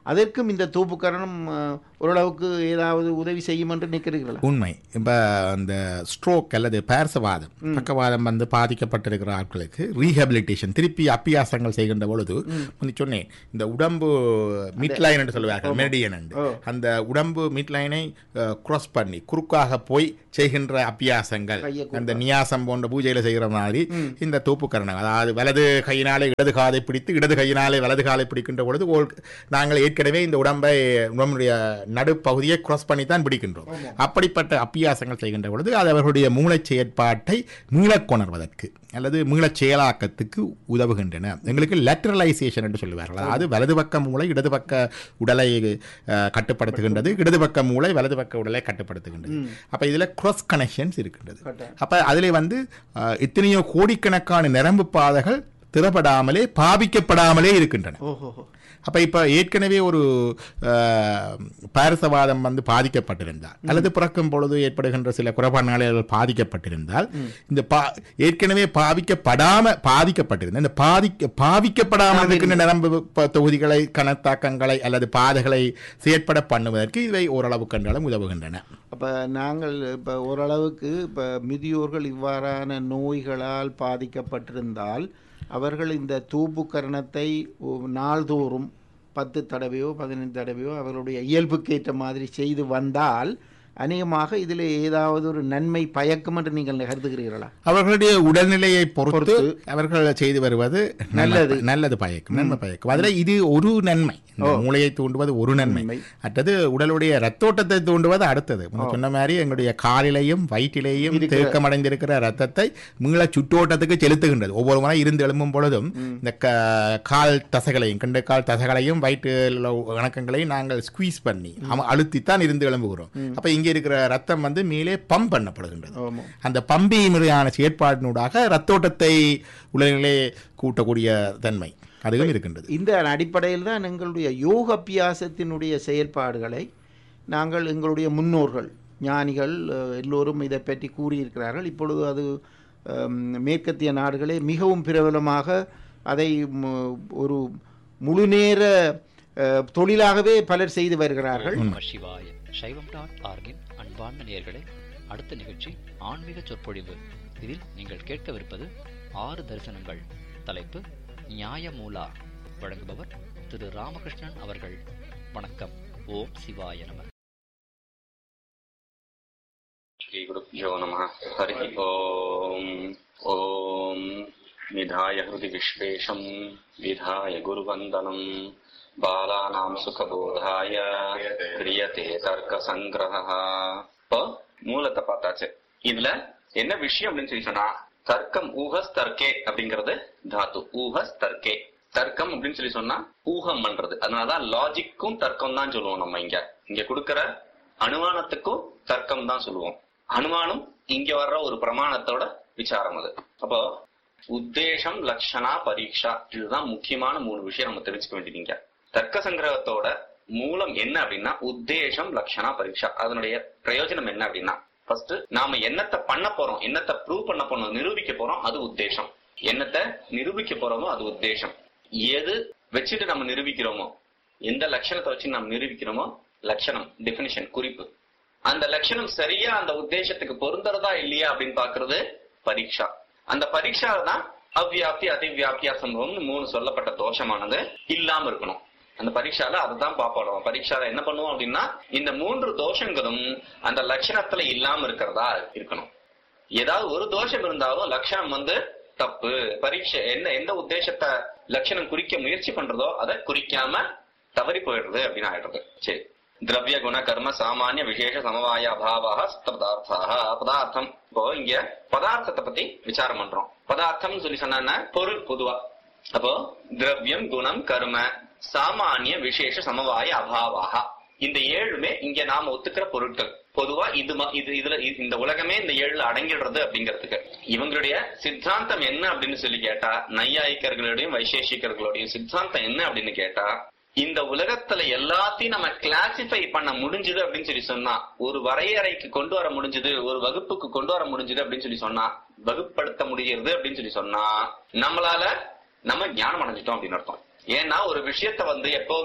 அதற்கும் இந்த தூப்புக்கரணம் ஓரளவுக்கு ஏதாவது உதவி செய்யும் என்று நினைக்கிறீர்களா? உண்மை. இப்போ அந்த ஸ்ட்ரோக் அல்லது பேரசவாதம் பக்கவாதம் வந்து பாதிக்கப்பட்டிருக்கிற ஆட்களுக்கு ரீஹபிலிட்டேஷன் திருப்பி அப்பியாசங்கள் செய்கின்ற பொழுது சொன்னேன், இந்த உடம்பு மிட்லைன் என்று சொல்லுவார்கள், மெரிடியன் என்று, அந்த உடம்பு மிட்லைனை கிராஸ் பண்ணி குறுக்காக போய் செய்கின்ற அப்பியாசங்கள், அந்த நியாசம் போன்ற பூஜையில செய்கிற மாதிரி இந்த தூப்புக்கரணம், அதாவது வலது கையினாலே இடது காலை பிடித்து இடது கையினாலே வலது காலை பிடிக்கின்ற பொழுது நாங்கள் ஏற்கனவே இந்த உடம்பை உடம்புடைய நடுப்பகுதியை கிராஸ் பண்ணி தான் பிடிக்கின்றோம். அப்படிப்பட்ட அப்பியாசங்கள் செய்கின்ற பொழுது அது அவர்களுடைய மூளை செயற்பாட்டை மீளக் கொணர்வதற்கு அல்லது மீளச் செயலாக்கத்துக்கு உதவுகின்றன. எங்களுக்கு லேட்டரலைசேஷன் என்று சொல்லுவார்கள், அதாவது வலது பக்க மூளை இடது பக்க உடலை கட்டுப்படுத்துகின்றது, இடது பக்க மூளை வலது பக்க உடலை கட்டுப்படுத்துகின்றது. அப்ப இதுல கிராஸ் கனெக்ஷன்ஸ் இருக்கின்றது. அப்ப அதிலே வந்து எத்தனையோ கோடிக்கணக்கான நரம்பு பாதைகள் திறப்படாமலே பாவிக்கப்படாமலே இருக்கின்றன. அப்ப இப்ப ஏற்கனவே ஒரு பாரசவாதம் வந்து பாதிக்கப்பட்டிருந்தால் அல்லது பிறக்கும் பொழுது ஏற்படுகின்ற சில குறைபாடுகள் பாதிக்கப்பட்டிருந்தால் இந்த ஏற்கனவே பாவிக்கப்படாம பாதிக்கப்பட்டிருந்த இந்த பாதிக்க பாவிக்கப்படாமல் இருக்கின்ற நரம்பு தொகுதிகளை கணத்தாக்கங்களை அல்லது பாதைகளை செயற்பட பண்ணுவதற்கு இவை ஓரளவு கண்டாலும் உதவுகின்றன. அப்ப நாங்கள் இப்ப ஓரளவுக்கு இப்ப முதியோர்கள் இவ்வாறான நோய்களால் பாதிக்கப்பட்டிருந்தால் அவர்கள் இந்த தூப்புக்கரணத்தை நாள்தோறும் பத்து தடவையோ பதினைந்து தடவையோ அவர்களுடைய இயல்புக்கேற்ற மாதிரி செய்து வந்தால் அநேகமாக இதில் ஏதாவது ஒரு நன்மை பயக்கும் என்று நீங்கள் கருதுகிறீர்களா? அவர்களுடைய உடல்நிலையை பொறுத்து அவர்கள் செய்து வருவது நல்லது நல்லது பயக்கும் நன்மை பயக்கும். அதில் இது ஒரு நன்மை, மூளையை தூண்டுவது ஒரு நன்மை, அடுத்தது உடலுடைய ரத்தோட்டத்தை தூண்டுவது அடுத்தது. சொன்ன மாதிரி எங்களுடைய காலிலையும் வயிற்றிலேயும் தேக்கமடைந்திருக்கிற ரத்தத்தை மீள சுற்றோட்டத்துக்கு செலுத்துகின்றது. ஒவ்வொரு முறை இருந்து எழும்பும் பொழுதும் இந்த கால் தசைகளையும் கண்டு கால் தசைகளையும் வயிற்று இணக்கங்களையும் நாங்கள் ஸ்குவீஸ் பண்ணி அழுத்தித்தான் இருந்து எழும்புகிறோம். அப்ப இங்க இருக்கிற ரத்தம் வந்து மேலே பம்ப் பண்ணப்படுகின்றது. அந்த பம்பி முறையான செயற்பாட்டினூடாக ரத்தோட்டத்தை உலகிலே கூட்டக்கூடிய தன்மை அதுவும் இருக்கின்றது. இந்த அடிப்படையில் தான் எங்களுடைய யோக அபியாசத்தினுடைய செயல்பாடுகளை நாங்கள் எங்களுடைய முன்னோர்கள் ஞானிகள் எல்லோரும் இதை பற்றி கூறியிருக்கிறார்கள். இப்பொழுது அது மேற்கத்திய நாடுகளே மிகவும் பிரபலமாக அதை ஒரு முழுநேர தொழிலாகவே பலர் செய்து வருகிறார்கள். சைவம் டாட் ஆர்கின் அன்பார்ந்த நேயர்களே, அடுத்த நிகழ்ச்சி ஆன்மீக சொற்பொழிவு. இதில் நீங்கள் கேட்கவிருப்பது ஆறு தரிசனங்கள். தலைப்பு நியாயமூலா. வழங்குபவர் திரு ராமகிருஷ்ணன் அவர்கள். வணக்கம். ஓம் சிவாய நம. ஸ்ரீ குருப்யோ நம. ஹரி ஓம். ஓம் நிதாய ஹிருதி விஸ்வேஷம் விதாய குருவந்தனம் பாலானாம் சுகபோதாய கிரியதே தர்க்க சங்கிரஹா. இப்போ மூலத்தை பார்த்தாச்சு. இதுல என்ன விஷயம் அப்படின்னு சொல்லி சொன்னா, தர்க்கம் ஊஹஸ் தர்க்கே அப்படிங்கிறது தாத்து. ஊஹஸ் தர்க்கே தர்க்கம் அப்படின்னு சொல்லி சொன்னா ஊகம் பண்றது. அதனாலதான் லாஜிக்கும் தர்க்கம் தான் சொல்லுவோம். நம்ம இங்க இங்க கொடுக்கற அனுமானத்துக்கும் தர்க்கம் தான் சொல்லுவோம். அனுமானம் இங்க வர்ற ஒரு பிரமாணத்தோட விசாரம் அது. அப்போ உத்தேசம் லட்சணா பரீட்சா, இதுதான் முக்கியமான மூணு விஷயம் நம்ம தெரிஞ்சுக்க வேண்டியதுங்க. தர்க்க சங்கிரகத்தோட மூலம் என்ன அப்படின்னா உத்தேசம் லட்சணா பரீட்சா. அதனுடைய பிரயோஜனம் என்ன அப்படின்னா, ஃபர்ஸ்ட் நாம என்னத்தை பண்ண போறோம், என்னத்தை ப்ரூவ் பண்ண போறோம், நிரூபிக்க போறோம், அது உத்தேசம். என்னத்தை நிரூபிக்க போறோமோ அது உத்தேசம். எது வச்சுட்டு நம்ம நிரூபிக்கிறோமோ, எந்த லட்சணத்தை வச்சு நம்ம நிரூபிக்கிறோமோ, லட்சணம் டெபினிஷன் குறிப்பு. அந்த லட்சணம் சரியா அந்த உத்தேசத்துக்கு பொருந்தறதா இல்லையா அப்படின்னு பாக்குறது பரீட்சா. அந்த பரீட்சா தான் அவ்வியாப்தி அதிவியாப்தியா சம்பவம்னு மூணு சொல்லப்பட்ட தோஷமானது இல்லாம இருக்கணும். அந்த பரீட்சால அதுதான் பாப்போம். பரீட்சால என்ன பண்ணுவோம் அப்படின்னா, இந்த மூன்று தோஷங்களும் அந்த லட்சணத்துல இல்லாம இருக்கிறதா இருக்கணும். ஏதாவது ஒரு தோஷம் இருந்தாலும் லட்சணம் வந்து தப்பு. பரீட்சை என்ன எந்த உத்தேசத்தை லட்சணம் குறிக்க முயற்சி பண்றதோ அதை குறிக்காம தவறி போயிடுறது அப்படின்னு ஆயிடுறது. சரி, திரவிய குண கர்ம சாமானிய விசேஷ சமவாய அபாவாக பதார்த்தாக. பதார்த்தம், இப்போ இங்க பதார்த்தத்தை பத்தி விசாரம் பண்றோம். பதார்த்தம் சொல்லி சொன்னா பொருள் பொதுவா. அப்போ திரவியம் குணம் கர்ம சாமானிய விசேஷ சமவாய அபாவாக, இந்த ஏழுமே இங்க நாம ஒத்துக்கிற பொருட்கள். பொதுவா இது இது இதுல இந்த உலகமே இந்த ஏழுல அடங்கிடுறது அப்படிங்கிறதுக்கு இவங்களுடைய சித்தாந்தம் என்ன அப்படின்னு சொல்லி கேட்டா, நையாயிக்கர்களுடையும் வைசேஷிகர்களுடையும் சித்தாந்தம் என்ன அப்படின்னு கேட்டா, இந்த உலகத்துல எல்லாத்தையும் நம்ம கிளாசிஃபை பண்ண முடிஞ்சது அப்படின்னு சொல்லி சொன்னா, ஒரு வரையறைக்கு கொண்டு வர முடிஞ்சது, ஒரு வகுப்புக்கு கொண்டு வர முடிஞ்சது அப்படின்னு சொல்லி சொன்னா, வகுப்படுத்த முடிகிறது அப்படின்னு சொல்லி சொன்னா நம்மளால நம்ம ஞானம் அடைஞ்சிட்டோம் அப்படின்னு அர்த்தம். ஏன்னா ஒரு விஷயத்த வந்து எப்பவுமே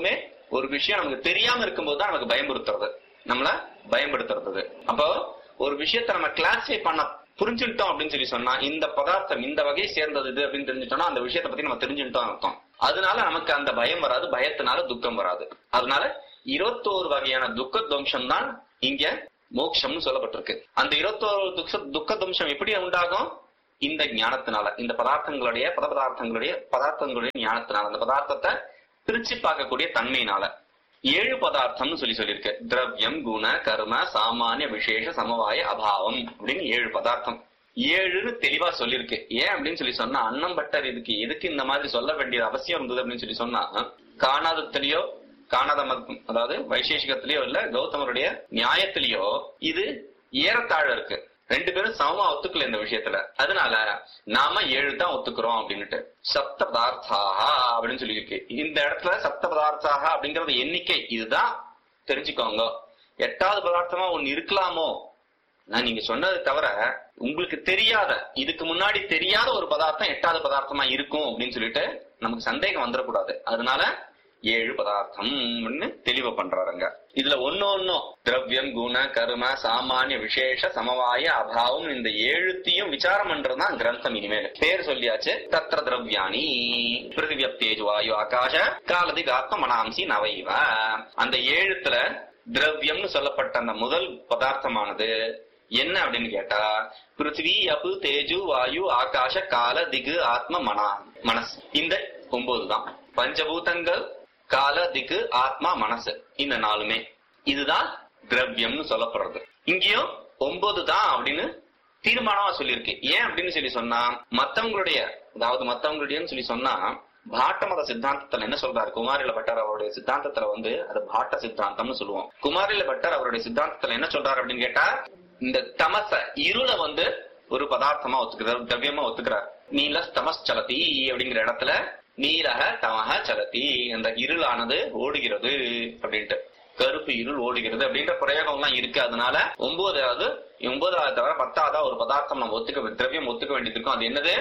ஒரு விஷயம் நமக்கு தெரியாம இருக்கும்போது தான் நமக்கு பயமுறுத்துறது, நம்மள பயன்படுத்துறது. அப்போ ஒரு விஷயத்த நம்ம கிளாஸிஃபை பண்ண புரிஞ்சுட்டோம் அப்படின்னு சொல்லி சொன்னா, இந்த பதார்த்தம் இந்த வகையை சேர்ந்தது இது அப்படின்னு தெரிஞ்சுட்டோம்னா அந்த விஷயத்தை பத்தி நம்ம தெரிஞ்சுட்டோம் அர்த்தம். அதனால நமக்கு அந்த பயம் வராது, பயத்தினால துக்கம் வராது. அதனால இருபத்தோரு வகையான துக்க துவம்சம் தான் இங்க மோட்சம்னு சொல்லப்பட்டிருக்கு. அந்த இருபத்தோரு துக்க துக்க துவம்சம் எப்படி உண்டாகும்? இந்த ஞானத்தினால, இந்த பதார்த்தங்களுடைய பத பதார்த்தங்களுடைய பதார்த்தங்களுடைய ஞானத்தினால, அந்த பதார்த்தத்தை பிரிச்சு பார்க்கக்கூடிய தன்மையினால. ஏழு பதார்த்தம்னு சொல்லி சொல்லியிருக்கு. திரவியம், குண, கர்ம, சாமானிய, விசேஷ, சமவாய, அபாவம் அப்படின்னு ஏழு பதார்த்தம். ஏழுன்னு தெளிவா சொல்லியிருக்கு. ஏன் அப்படின்னு சொல்லி சொன்னா, அன்னம் பட்டர் இதுக்கு எதுக்கு இந்த மாதிரி சொல்ல வேண்டிய அவசியம் இருந்தது அப்படின்னு சொல்லி சொன்னா, காணாதத்திலேயோ காணாத மதம், அதாவது வைசேஷிகத்திலேயோ இல்ல கௌதமருடைய நியாயத்திலேயோ இது ஏறத்தாழ இருக்கு. ரெண்டு பேரும் சமமா ஒத்துக்கல இந்த விஷயத்துல. அதனால நாம ஏழு தான் ஒத்துக்கிறோம் அப்படின்னுட்டு. சப்த பதார்த்தாக அப்படின்னு சொல்லியிருக்கு. இந்த இடத்துல சப்த பதார்த்தாக அப்படிங்கறது எண்ணிக்கை இதுதான் தெரிஞ்சுக்கோங்க. எட்டாவது பதார்த்தமா ஒண்ணு இருக்கலாமோ, நான் நீங்க சொன்னது தவிர உங்களுக்கு தெரியாத, இதுக்கு முன்னாடி தெரியாத ஒரு பதார்த்தம் எட்டாவது பதார்த்தமா இருக்கும் அப்படின்னு சொல்லிட்டு நமக்கு சந்தேகம் வந்துடக்கூடாது. அதனால ஏழு பதார்த்தம் தெளிவு பண்றாருங்க. இதுல ஒன்னு ஒன்னும் திரவியம், குண, கர்ம, சாமானிய, விசேஷ, சமவாய, அபாவம் இந்த ஏழுத்தையும் விசாரம் பண்றதுதான் கிரந்தம். இனிமேல் பேர் சொல்லியாச்சு. தத்ர திரவியானி பிருத்திவி, தேஜு, வாயு, ஆகாஷ, காலதிக், ஆத்ம, மனாம்சி, நவைவ. அந்த ஏழுத்துல திரவியம்னு சொல்லப்பட்ட அந்த முதல் பதார்த்தமானது என்ன அப்படின்னு கேட்டா, பிருத்திவி, அப்பு, தேஜு, வாயு, ஆகாஷ, கால, திகு, ஆத்ம, மனா, மனஸ். இந்த ஒன்பது தான் பஞ்சபூதங்கள், கால, திக்கு, ஆத்மா, மனசு. இந்த நாலுமே இதுதான் திரவியம்னு சொல்லப்படுறது. இங்கேயும் ஒன்பது தான் அப்படின்னு தீர்மானமா சொல்லியிருக்கு. ஏன் அப்படின்னு சொல்லி சொன்னா, மத்தவங்களுடைய அதாவது மத்தவங்களுடைய சொல்லி சொன்னா பாட்ட மத சித்தாந்தத்துல என்ன சொல்றாரு, குமாரில பட்டர் அவருடைய சித்தாந்தத்துல வந்து அது பாட்ட சித்தாந்தம்னு சொல்லுவோம். குமாரில பட்டர் அவருடைய சித்தாந்தத்துல என்ன சொல்றாரு அப்படின்னு கேட்டா, இந்த தமச இருளை வந்து ஒரு பதார்த்தமா ஒத்துக்கிறார், திரவியமா ஒத்துக்கிறார். நீல தமஸ் சலதி அப்படிங்கிற இடத்துல நீலக தமக சலதி, அந்த இருளானது ஓடுகிறது அப்படின்ட்டு, கருப்பு இருள் ஓடுகிறது அப்படின்ற பிரயோகம் எல்லாம் இருக்கு. அதனால ஒன்பதாவது ஒன்பதாவது தவிர பத்தாவது ஒரு பதார்த்தம் நம்ம ஒத்துக்க திரவியம் ஒத்துக்க வேண்டியது இருக்கும். அது என்னது?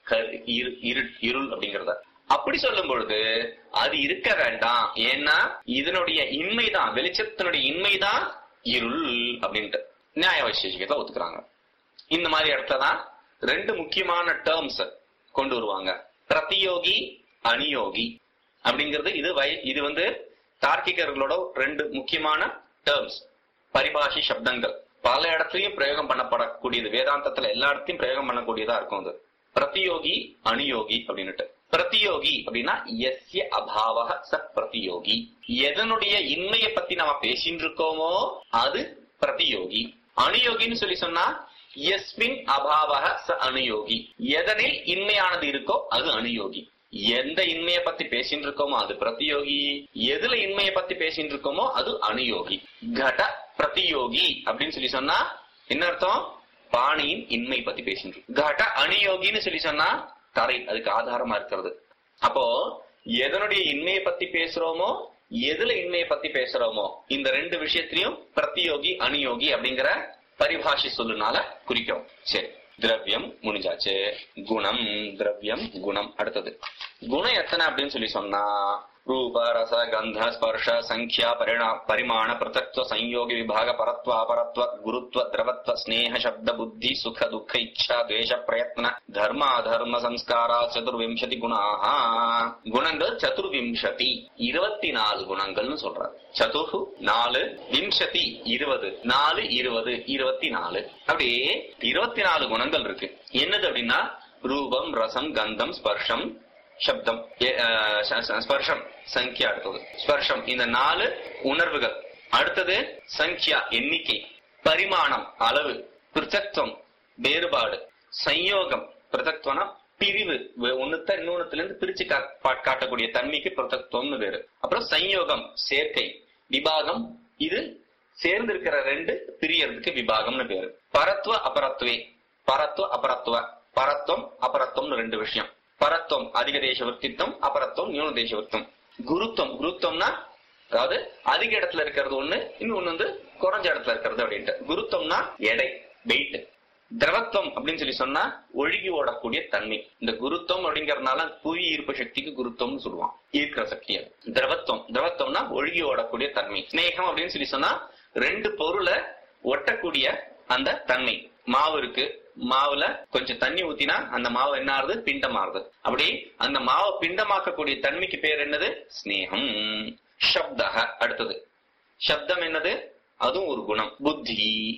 இருள் அப்படிங்கறத. அப்படி சொல்லும் பொழுது அது இருக்க வேண்டாம். ஏன்னா இதனுடைய இன்மைதான், வெளிச்சத்தினுடைய இன்மைதான் இருள் அப்படின்ட்டு நியாய வைசேஷிகத்தை ஒத்துக்கிறாங்க. இந்த மாதிரி இடத்துலதான் ரெண்டு முக்கியமான டேர்ம்ஸ் கொண்டு வருவாங்க. பிரதியோகி, அநியோகி அப்படிங்கிறது. இது இது வந்து தார்க்கிகர்களோட ரெண்டு முக்கியமான டேர்ம்ஸ், பரிபாஷி சப்தங்கள். பல இடத்துலயும் பிரயோகம் பண்ணப்படக்கூடியது. வேதாந்தத்துல எல்லா இடத்தையும் பிரயோகம் பண்ணக்கூடியதா இருக்கும். அது பிரதியோகி, அநியோகி அப்படின்னுட்டு. பிரதியோகி அப்படின்னா எஸ்ய அபாவஹ ச பிரதியோகி. எதனுடைய இன்மையை பத்தி நாம பேசிட்டு இருக்கோமோ அது பிரதியோகி. அநியோகின்னு சொல்லி சொன்னா எஸ்மின் அபாவஹ ச அனுயோகி. எதனில் இன்மையானது இருக்கோ அது அனுயோகி. எந்த இன்மையை பத்தி பேசிட்டு இருக்கோமோ அது பிரதியோகி. எதுல இன்மையை பத்தி பேசிட்டு இருக்கோமோ அது அனுயோகி. கட பிரதியோகி அப்படின்னு சொல்லி சொன்னா என்ன அர்த்தம்? பாணியின் இன்மை பத்தி பேசிட்டு. கட அனுயோகின்னு சொல்லி சொன்னா தரை, அதுக்கு ஆதாரமா இருக்கிறது. அப்போ எதனுடைய இன்மையை பத்தி பேசுறோமோ, எதுல இன்மையை பத்தி பேசுறோமோ, இந்த ரெண்டு விஷயத்திலையும் பிரதியோகி, அனுயோகி அப்படிங்கிற பரிபாஷி சொல்லுனால குறிக்கும். சரி, திரவியம் முடிஞ்சாச்சு. குணம், திரவியம், குணம். அடுத்தது குணம் எத்தனை அப்படின்னு சொல்லி சொன்னா, ரூப, ரச, கந்த, ஸ்பர்ஷ, சங்கியா, பரிணா பரிமாண, பிரதக்வ, சம்யோகி, விபாக, பரத்வ, அபரத்வ, குருத்வ, திரவத்வ, ஸ்நேக, சப்த, புத்தி, சுக, துக்க, இச்சா, துவேஷ, பிரயத்ன, தர்ம, அதர்ம, சம்ஸ்காரா, சதுர்விம்சதி குணாஹ. குணங்கள் சதுர்விம்சதி, இருபத்தி நாலு குணங்கள்னு சொல்றாரு. சதுர் நாலு, விம்சதி இருபது, நாலு இருபது, இருபத்தி நாலு. அப்படியே இருபத்தி நாலு குணங்கள் இருக்கு. என்னது அப்படின்னா ரூபம், ரசம், கந்தம், ஸ்பர்ஷம், சப்தம், ஸ்பர்ஷம், சங்கியா. அடுத்தது ஸ்பர்ஷம், இந்த நாலு உணர்வுகள். அடுத்தது சங்கியா, எண்ணிக்கை. பரிமாணம், அளவு. பிருத்தக்துவம், வேறுபாடு. சம்யோகம், பிருத்தக்துவம்னா பிரிவு, ஒண்ணுத்த இன்னொன்னுல இருந்து பிரிச்சு காட்டக்கூடிய தன்மைக்கு பிருத்தக்துவம்னு பேரு. அப்புறம் சம்யோகம், சேர்க்கை. விபாகம், இது சேர்ந்து இருக்கிற ரெண்டு பிரியறதுக்கு விபாகம்னு பேரு. பரத்வ, அபரத்வே. பரத்வ, அபரத்வ. பரத்வம், அபரத்வம்னு ரெண்டு விஷயம். பரத்வம் அதிக தேச விற்த்தித்தம், அபரத்வம் நியூன தேச விற்த்தம். குருத்வம், குருத்வம்னா அதாவது அதிக இடத்துல இருக்கிறது ஒண்ணு, இன்னொன்னு வந்து குறைஞ்ச இடத்துல இருக்கிறது அப்படின்ட்டு. குருத்வம்னா எடை, வெயிட். திரவத்துவம் அப்படின்னு சொல்லி சொன்னா ஒழுகி ஓடக்கூடிய தன்மை. இந்த குருத்துவம் அப்படிங்கறதுனால புவி ஈர்ப்பு சக்திக்கு குருத்துவம்னு சொல்லுவான், ஈர்க்கிற சக்தி. அது திரவத்துவம். திரவத்துவம்னா ஒழுகி ஓடக்கூடிய தன்மை. ஸ்நேகம் அப்படின்னு சொல்லி சொன்னா ரெண்டு பொருளை ஒட்டக்கூடிய அந்த தன்மை. மாவு இருக்கு, மாவுல கொஞ்சம் தண்ணி ஊத்தினா அந்த மாவு என்ன ஆறுது? பிண்டமாறுது. அப்படி அந்த மாவை பிண்டமாக்கக்கூடிய தன்மைக்கு பேர் என்னது? ஸ்நேகம். சப்தக அடுத்தது. சப்தம் என்னது? அதுவும் ஒரு குணம். புத்தி,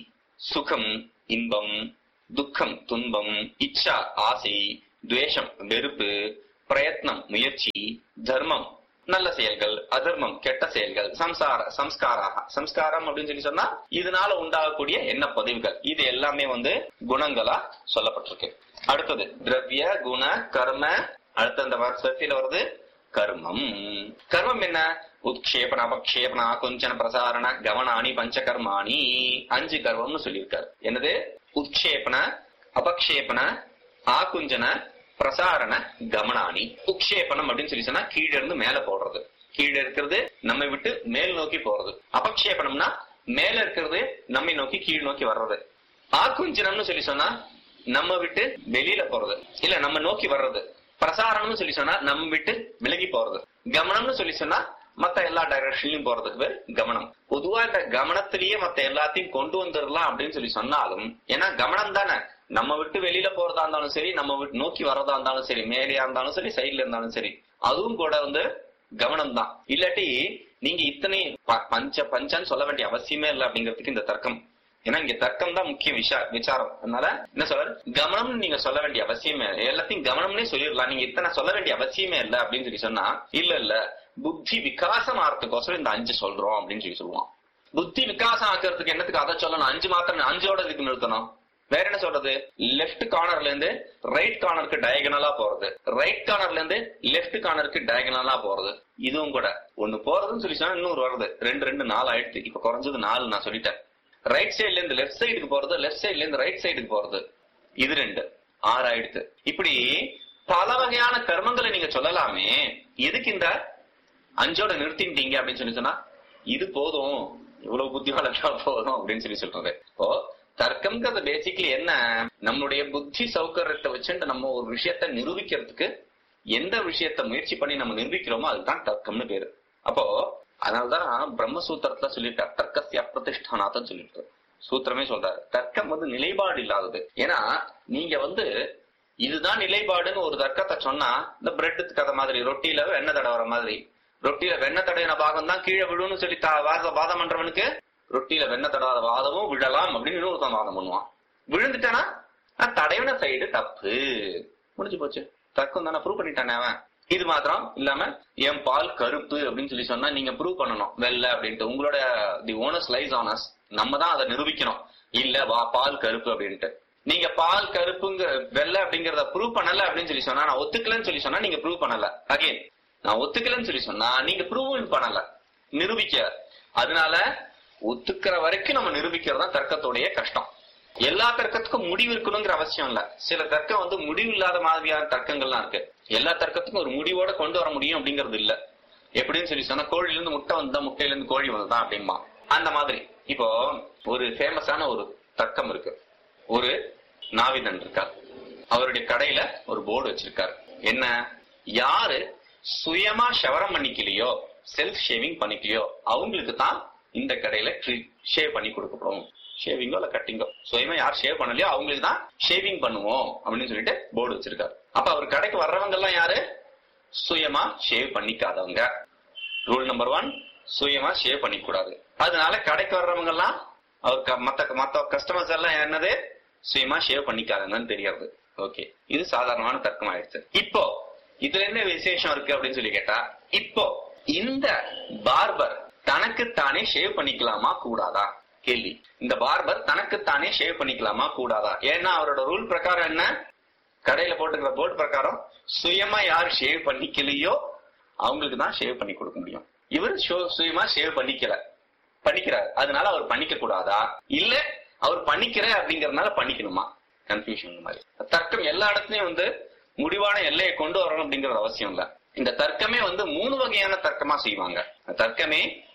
சுகம் இன்பம், துக்கம் துன்பம், இச்சா ஆசை, துவேஷம் வெறுப்பு, பிரயத்னம் முயற்சி, தர்மம் நல்ல செயல்கள், அதர்மம் கெட்ட செயல்கள், சம்சார சம்ஸ்காராக சம்ஸ்காரம் அப்படின்னு சொல்லி சொன்னா இதனால உண்டாகக்கூடிய என்ன பதிவுகள், இது எல்லாமே வந்து குணங்களா சொல்லப்பட்டிருக்கு. அடுத்தது திரவிய குண கர்ம. அடுத்த அந்த வரிசையில வருது கர்மம். கர்மம் என்ன? உத்ஷேபன அபக்ஷேபன ஆகுஞ்சன பிரசாரண கவனானி பஞ்சகர்மாணி. அஞ்சு கர்மம்னு சொல்லியிருக்காரு. என்னது? உத்ஷேபன அபக்ஷேபன ஆகுஞ்சன பிரசாரண கமனானி. உக்ஷேபனம் அப்படின்னு சொல்லி சொன்னா கீழே இருந்து மேல போடுறது, கீழே இருக்கிறது நம்மை விட்டு மேல் நோக்கி போறது. அபக்ஷேபனம்னா மேல இருக்கிறது நம்மை நோக்கி கீழ் நோக்கி வர்றது. ஆகுஞ்சனம்னு சொல்லி சொன்னா நம்ம விட்டு வெளியில போறது, இல்ல நம்ம நோக்கி வர்றது. பிரசாரணம்னு சொல்லி சொன்னா நம்ம விட்டு விலகி போறது. கமனம்னு சொல்லி சொன்னா மத்த எல்லா டைரக்ஷன்லயும் போறதுக்கு பேர் கமனம். பொதுவா இந்த கமனத்திலேயே மத்த எல்லாத்தையும் கொண்டு வந்துடலாம் அப்படின்னு சொல்லி சொன்னாலும், ஏன்னா கமனம் தானே நம்ம விட்டு வெளியில போறதா இருந்தாலும் சரி, நம்ம விட்டு நோக்கி வர்றதா இருந்தாலும் சரி, மேலேயா இருந்தாலும் சரி, சைட்ல இருந்தாலும் சரி, அதுவும் கூட வந்து கவனம் தான். இல்லாட்டி நீங்க இத்தனை பஞ்ச பஞ்சன்னு சொல்ல வேண்டிய அவசியமே இல்லை அப்படிங்கிறதுக்கு இந்த தர்க்கம். ஏன்னா இங்க தர்க்கம் தான் முக்கிய விஷா விசாரம். அதனால என்ன சொல்றாரு? கவனம்னு நீங்க சொல்ல வேண்டிய அவசியமே, எல்லாத்தையும் கவனம்னே சொல்லிடலாம், நீங்க இத்தனை சொல்ல வேண்டிய அவசியமே இல்லை அப்படின்னு சொல்லி சொன்னா, இல்ல இல்ல புத்தி விகாசம் ஆகிறதுக்கோசரம் இந்த அஞ்சு சொல்றோம் அப்படின்னு சொல்லி சொல்லுவான். புத்தி விகாசம் ஆக்கிறதுக்கு என்னத்துக்கு அதை சொல்லணும்? அஞ்சு மாத்திரம், அஞ்சோட இதுக்கு நிறுத்தணும். வேற என்ன சொல்றது? லெப்ட் கார்னர்ல இருந்து ரைட் கார்னருக்கு டயகனலா போறது, ரைட் கார்னர்ல இருந்து லெப்ட் கார்னருக்கு டயகனலா போறது. இதுவும் கூட ஒண்ணு போறதுன்னு சொல்லி சொன்னா இன்னொரு வருது. ரெண்டு ரெண்டு நாலு ஆயிடுச்சு. இப்ப குறைஞ்சது நாலு நான் சொல்லிட்டேன். ரைட் சைட்ல இருந்து லெப்ட் சைடுக்கு போறது, லெப்ட் சைட்ல இருந்து ரைட் சைடுக்கு போறது, இது ரெண்டு ஆறு ஆயிடுச்சு. இப்படி பல வகையான கர்மங்களை நீங்க சொல்லலாமே, எதுக்கு இந்த அஞ்சோட நிறுத்திட்டீங்க அப்படின்னு சொல்லி சொன்னா, இது போதும், இவ்வளவு புத்தியாளர்களா போதும் அப்படின்னு சொல்லி சொல்றது. இப்போ தர்க்கம்ங்கிறது பேசிக்கலி என்ன? நம்மளுடைய புத்தி சௌகரியத்தை வச்சுட்டு நம்ம ஒரு விஷயத்த நிரூபிக்கிறதுக்கு எந்த விஷயத்த முயற்சி பண்ணி நம்ம நிரூபிக்கிறோமோ அதுதான் தர்க்கம்னு பேரு. அப்போ அதனாலதான் பிரம்மசூத்திரத்துல சொல்லிட்டார் தர்க்கசிய அப்பிரதிஷ்டானாத்தான் சொல்லிட்டு சூத்திரமே சொல்றாரு. தர்க்கம் வந்து நிலைப்பாடு இல்லாதது. ஏன்னா நீங்க வந்து இதுதான் நிலைப்பாடுன்னு ஒரு தர்க்கத்தை சொன்னா, இந்த பிரெட் கதை மாதிரி, ரொட்டியில வெண்ணெய் தடவுற மாதிரி, ரொட்டியில வெண்ணெய் தடவின பாகம் தான் கீழே விழுன்னு சொல்லி வாதம் பண்றவனுக்கு ரொட்டியில வெண்ணெய் தடவாத வாதமும் விழலாம் அப்படின்னு இன்னொருத்தன் வாதம் பண்ணுவான். விழுந்துட்டானா தடவின சைடு தப்பு, முடிஞ்சு போச்சு, தர்க்கம் தானே, ப்ரூவ் பண்ணிட்டானே அவன். இது மாத்திரம் இல்லாம என் பால் கருப்பு அப்படின்னு சொல்லி சொன்னா நீங்க ப்ரூவ் பண்ணணும் வெள்ளை அப்படின்ட்டு. உங்களோட தி ஓனர்ஸ் லைஸ் ஆன் அஸ், நம்ம தான் அதை நிரூபிக்கணும். இல்ல வா பால் கருப்பு அப்படின்ட்டு நீங்க பால் கருப்புங்க வெள்ளை அப்படிங்கறத ப்ரூவ் பண்ணல அப்படின்னு சொல்லி சொன்னா, நான் ஒத்துக்கலன்னு சொல்லி சொன்னா நீங்க ப்ரூவ் பண்ணல. அகைன் நான் ஒத்துக்கலன்னு சொல்லி சொன்னா நீங்க ப்ரூவ் பண்ணல, நிரூபிக்க. அதனால ஒத்துக்கிற வரைக்கும் நம்ம நிரூபிக்கிறது தான் தர்க்கத்தோடைய கஷ்டம். எல்லா தர்க்கத்துக்கும் முடிவு இருக்கணுங்கிற அவசியம் இல்ல. சில தர்க்கம் வந்து முடிவு இல்லாத மாதிரியான தர்க்கங்கள்லாம் இருக்கு. எல்லா தர்க்கத்துக்கும் ஒரு முடிவோட கொண்டு வர முடியும் அப்படிங்கிறது இல்ல. எப்படின்னு சொல்லி சொன்னா, கோழில இருந்து முட்டை வந்தா முட்டையில இருந்து கோழி வந்ததான் அப்படிமா அந்த மாதிரி. இப்போ ஒரு ஃபேமஸான ஒரு தர்க்கம் இருக்கு. ஒரு நாவிதன் இருக்கார், அவருடைய கடையில ஒரு போர்டு வச்சிருக்காரு. என்ன? யாரு சுயமா ஷவரம் பண்ணிக்கலையோ, செல்ஃப் ஷேவிங் பண்ணிக்கலையோ அவங்களுக்கு தான் இந்த கடையில ஷேவ் பண்ணி கொடுக்கப்படும். ஷேவிங்கோ இல்ல கட்டிங்கோ, சுயமா யார் ஷேவ் பண்ணலையோ அவங்களுக்கு தான் ஷேவிங் பண்ணுவோம் அப்படின்னு சொல்லிட்டு போர்டு வச்சிருக்காரு. அப்ப அவர் கடைக்கு வர்றவங்க எல்லாம் யாரு? சுயமா ஷேவ் பண்ணிக்காதவங்க. ரூல் நம்பர் ஒன், சுயமா ஷேவ் பண்ணிக்க கூடாது. அதனால கடைக்கு வர்றவங்க எல்லாம் அவர் மத்த மத்த கஸ்டமர்ஸ் எல்லாம் என்னது? சுயமா ஷேவ் பண்ணிக்காதங்கன்னு தெரியாது. ஓகே, இது சாதாரணமான தர்க்கம் ஆயிடுச்சு. இப்போ இதுல என்ன விசேஷம் இருக்கு அப்படின்னு சொல்லி கேட்டா, இப்போ இந்த பார்பர் தனக்குத்தானே ஷேவ் பண்ணிக்கலாமா கூடாதா? கேள்வி. இந்த பார்பர் தனக்குத்தானே ஷேவ் பண்ணிக்கலாமா கூடாதா? ஏன்னா அவரோட ரூல் பிரகாரம் என்ன? கடையில போட்டுக்கிற போர்டு பிரகாரம் சுயமா யார் ஷேவ் பண்ணிக்கலையோ அவங்களுக்கு தான் ஷேவ் பண்ணி கொடுக்க முடியும். இவர் சுயமா ஷேவ் பண்ணிக்கல பண்ணிக்கிறார், அதனால அவர் பண்ணிக்க கூடாதா? இல்ல அவர் பண்ணிக்கிற அப்படிங்கறதுனால பண்ணிக்கணுமா? கன்ஃபியூஷன் மாதிரி. தர்க்கம் எல்லா இடத்துலயும் வந்து முடிவான எல்லையை கொண்டு வரணும் அப்படிங்கறது அவசியம் இல்ல. இந்த தர்க்கமே வந்து மூணு வகையான தர்க்கமா செய்வாங்க. தர்க்கமே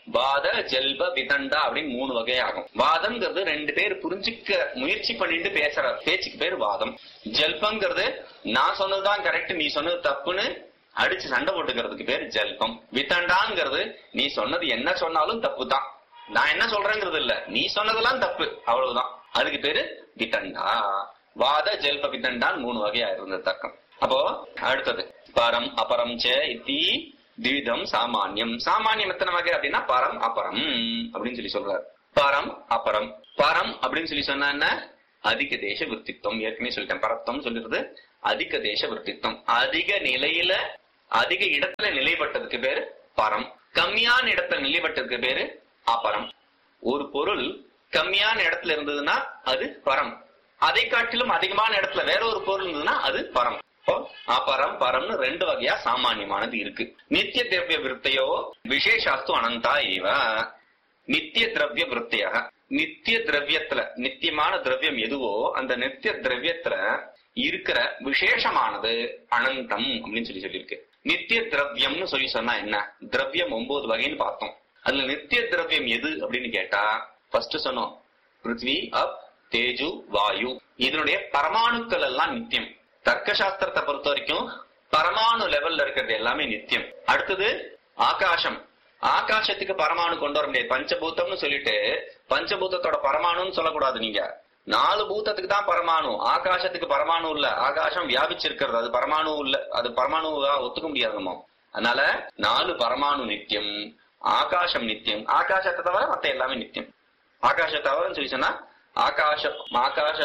வாத ஜெல்ப விதண்டா அப்படின்னு மூணு வகையாகும். வாதம்ங்கிறது ரெண்டு பேர் புரிஞ்சுக்க முயற்சி பண்ணிட்டு பேசுற பேச்சுக்கு பேர் வாதம். ஜல்பங்கிறது நான் சொன்னதுதான் கரெக்ட், நீ சொன்னது தப்புன்னு அடிச்சு சண்டை போட்டுக்கிறதுக்கு பேர் ஜல்பம். விதண்டாங்கிறது நீ சொன்னது என்ன சொன்னாலும் தப்பு தான், நான் என்ன சொல்றேங்கிறது இல்ல, நீ சொன்னதெல்லாம் தப்பு அவ்வளவுதான், அதுக்கு பேரு விதண்டா. வாத ஜல்ப விதண்டான்னு மூணு வகையா இருந்தது தர்க்கம். அப்போ அடுத்தது பரம் அபரம் ச இத்தி திவிதம் சாமானியம். சாமானியம் எத்தனை வகை அப்படின்னா பரம் அபரம் அப்படின்னு சொல்லி சொல்றாரு. பரம் அபரம். பரம் அப்படின்னு சொல்லி சொன்னா என்ன? அதிக தேச விருத்தித்வம். ஏற்கனவே சொல்லிட்டேன், பரத்வம் சொல்லிடுறது அதிக தேச விருத்தித்வம். அதிக நிலையில அதிக இடத்துல நிலைப்பட்டதுக்கு பேரு பரம். கம்மியான இடத்துல நிலைப்பட்டதுக்கு பேரு அபரம். ஒரு பொருள் கம்மியான இடத்துல இருந்ததுன்னா அது பரம், அதை காட்டிலும் அதிகமான இடத்துல வேற ஒரு பொருள் இருந்ததுன்னா அது பரம். அபரம் பரம்னு ரெண்டு வகையா சாமானியமானது இருக்கு. நித்திய திரவிய விருத்தையோ விசேஷாஸ்து அனந்தா இவ. நித்திய திரவிய விருத்தியாக, நித்திய திரவியத்துல நித்தியமான திரவியம் எதுவோ அந்த நித்திய திரவியத்துல இருக்கிற விசேஷமானது அனந்தம் அப்படின்னு சொல்லி சொல்லியிருக்கு. நித்திய திரவியம்னு சொல்லி சொன்னா என்ன? திரவியம் ஒன்பது வகைன்னு பார்த்தோம். அதுல நித்திய திரவியம் எது அப்படின்னு கேட்டா ஃபர்ஸ்ட் சொன்னோம் பிருத்வி அப் தேஜு வாயு. இதனுடைய பரமாணுக்கள் எல்லாம் நித்தியம். தர்க்க சாஸ்திரத்தை பொறுத்த வரைக்கும் பரமாணு லெவல்ல இருக்கிறது எல்லாமே நித்தியம். அடுத்தது ஆகாசம். ஆகாசத்துக்கு பரமாணு கொண்டு வர முடியாது. பஞ்சபூத்தம்னு சொல்லிட்டு பஞ்சபூத்தத்தோட பரமாணுன்னு சொல்லக்கூடாது. நீங்க நாலு பூத்தத்துக்கு தான் பரமாணு, ஆகாசத்துக்கு பரமாணு இல்ல. ஆகாசம் வியாபிச்சிருக்கிறது, அது பரமாணு இல்ல, அது பரமாணுவா ஒத்துக்க முடியாது நம்ம. அதனால நாலு பரமாணு நித்தியம், ஆகாசம் நித்தியம். ஆகாசத்தை தவிர மத்த எல்லாமே நித்தியம். ஆகாசத்தை தவிரன்னு சொல்லி சொன்னா ஆகாச ஆகாச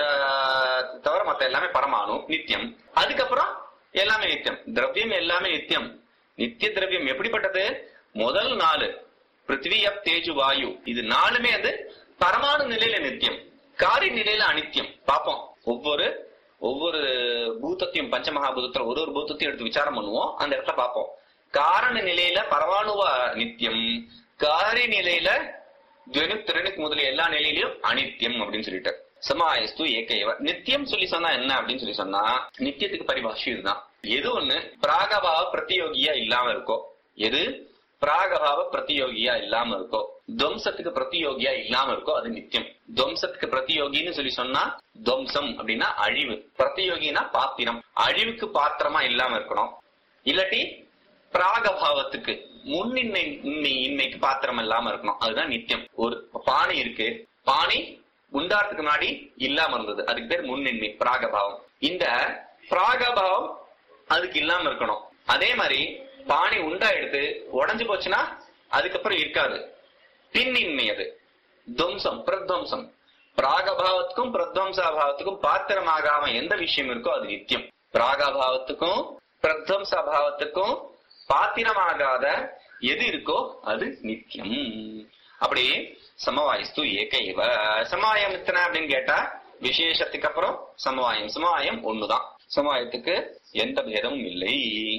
தவிர மத்த எல்லாமே பரமாணு நித்தியம். அதுக்கப்புறம் எல்லாமே நித்தியம். திரவியம் எல்லாமே நித்தியம். நித்திய திரவியம் எப்படிப்பட்டது? முதல் நாலு பிருத்திவி அப் தேஜு வாயு, இது நாலுமே அது பரமாணு நிலையில நித்தியம், காரி நிலையில அனித்தியம். பார்ப்போம், ஒவ்வொரு ஒவ்வொரு பூத்தத்தையும் பஞ்சமகாபூதத்துல ஒரு ஒரு பூத்தத்தையும் எடுத்து விசாரம் பண்ணுவோம். அந்த இடத்துல பார்ப்போம். காரண நிலையில பரமாணுவா நித்தியம், காரி நிலையில துவனுக் திறனுக்கு முதலிய எல்லா நிலையிலும் அனித்தியம் அப்படின்னு சொல்லிட்டு. சமாயஸ்து ஏகைவ. நித்தியம் சொல்லி சொன்னா என்ன அப்படின்னு சொல்லி சொன்னா நித்தியத்துக்கு பரிபாஷை இதுதான். எது ஒண்ணு பிராகபாவ பிரதியோகியா இல்லாம இருக்கோ, எது பிராகபாவ பிரதியோகியா இல்லாம இருக்கோ, துவம்சத்துக்கு பிரதியோகியா இல்லாம இருக்கோ அது நித்தியம். துவம்சத்துக்கு பிரதியோகின்னு சொல்லி சொன்னா துவம்சம் அப்படின்னா அழிவு, பிரதியோகினா பாத்திரம், அழிவுக்கு பாத்திரமா இல்லாம இருக்கணும். இல்லாட்டி பிராகபாவத்துக்கு முன்னின்மை இன்மைக்கு பாத்திரம் இல்லாம இருக்கணும், அதுதான் நித்தியம். ஒரு பானை இருக்கு, பானை உண்டாறதுக்கு முன்னாடி இல்லாம இருந்தது, அதுக்கு பேர் முன்னின்மை பிராகபாவம். இந்த பிராகபாவம் அதுக்கு இல்லாம இருக்கணும். அதே மாதிரி பானை உண்டா எடுத்து உடஞ்சு போச்சுன்னா அதுக்கப்புறம் இருக்காது, பின்னின்மை. அது துவம்சம் பிரத்வம்சம். பிராகபாவத்துக்கும் பிரத்வம்சாபாவத்துக்கும் பாத்திரமாகாம எந்த விஷயம் இருக்கோ அது நித்தியம். பிராகபாவத்துக்கும் பிரத்வம்சாபாவத்துக்கும் பாத்திரமாகாத எது இருக்கோ அது நித்தியம். அப்படி சமவாயஸ்து ஏகைவ. சமவாயம் எத்தனை அப்படின்னு கேட்டா விசேஷத்துக்கு அப்புறம் சமவாயம். சமவாயம் ஒண்ணுதான், சமவாயத்துக்கு எந்த பேதமும் இல்லை.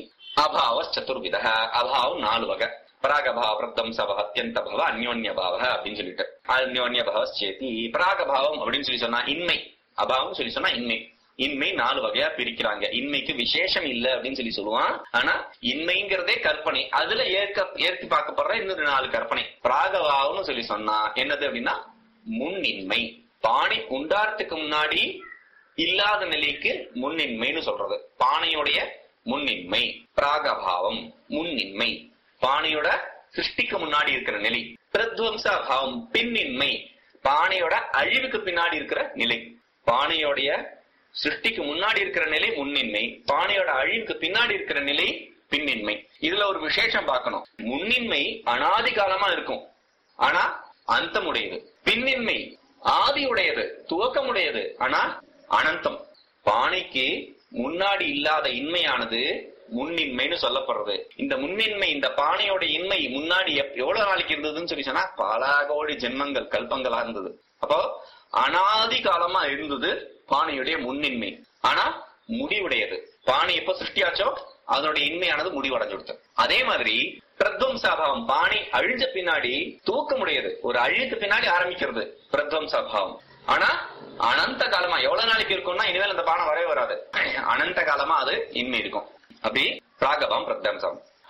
அபாவ சதுர்வித. அபாவம் நாலு வகை. பிராகபாவ பிரத்வம்சபவ அத்தியந்த பவ அந்யோன்ய பாவ அப்படின்னு சொல்லிட்டு. அந்யோன்ய பவ சேதி. பிராகபாவம் அப்படின்னு சொல்லி சொன்னா இன்மை, அபாவம் சொல்லி சொன்னா இன்மை. இன்மை நாலு வகையா பிரிக்கிறாங்க. இன்மைக்கு விசேஷம் இல்ல அப்படின்னு சொல்லி சொல்லுவான், ஆனா இன்மைங்கிறதே கற்பனை, அதுல ஏற்க ஏற்று பார்க்கப்படுற இன்னொரு நாலு கற்பனை. பிராகபாவம்னு சொல்லி சொன்னா என்னது அப்படின்னா முன்னின்மை. பானை உண்டாரத்துக்கு முன்னாடி இல்லாத நிலைக்கு முன்னின்மைன்னு சொல்றது. பானையுடைய முன்னின்மை பிராகபாவம், முன்னின்மை. பானையோட சிருஷ்டிக்கு முன்னாடி இருக்கிற நிலை. பிரத்வம்சா பாவம் பின்னின்மை, பானையோட அழிவுக்கு பின்னாடி இருக்கிற நிலை. பானையோடைய சிருஷ்டிக்கு முன்னாடி இருக்கிற நிலை முன்னின்மை, பானையோட அழிவுக்கு பின்னாடி இருக்கிற நிலை பின்னின்மை. இதுல ஒரு விசேஷம் பார்க்கணும். முன்னின்மை அனாதி காலமா இருக்கும், ஆனா அந்தமுடையது. பின்னின்மை ஆதியுடையது, துவக்கமுடையது, ஆனா அனந்தம். பானைக்கு முன்னாடி இல்லாத இன்மையானது முன்னின்மைன்னு சொல்லப்படுறது. இந்த முன்னின்மை, இந்த பானையோட இன்மை முன்னாடி எவ்வளவு நாளைக்கு இருந்ததுன்னு சொல்லி சொன்னா பல கோடி ஜென்மங்கள் கல்பங்களா இருந்தது. அப்போ அனாதி காலமா இருந்தது பானையுடைய முன்னின்மை, ஆனா முடிவுடையது. பானை எப்ப சிருஷ்டியாச்சோ அதனுடைய இன்மையானது முடிவடைஞ்சு கொடுத்தது. அதே மாதிரி பிரத்வம்சாபாவம், பானை அழிஞ்ச பின்னாடி தூக்கமுடையது, ஒரு அழிவுக்கு பின்னாடி ஆரம்பிக்கிறது பிரத்வம்சாபாவம். ஆனா அனந்த காலமா எவ்வளவு நாளைக்கு இருக்கும்னா இனிமேல் அந்த பானை வரவே வராது, அனந்த காலமா அது இன்மை இருக்கும். அப்படி பிராகபாவம் பிரத்வம்சம்.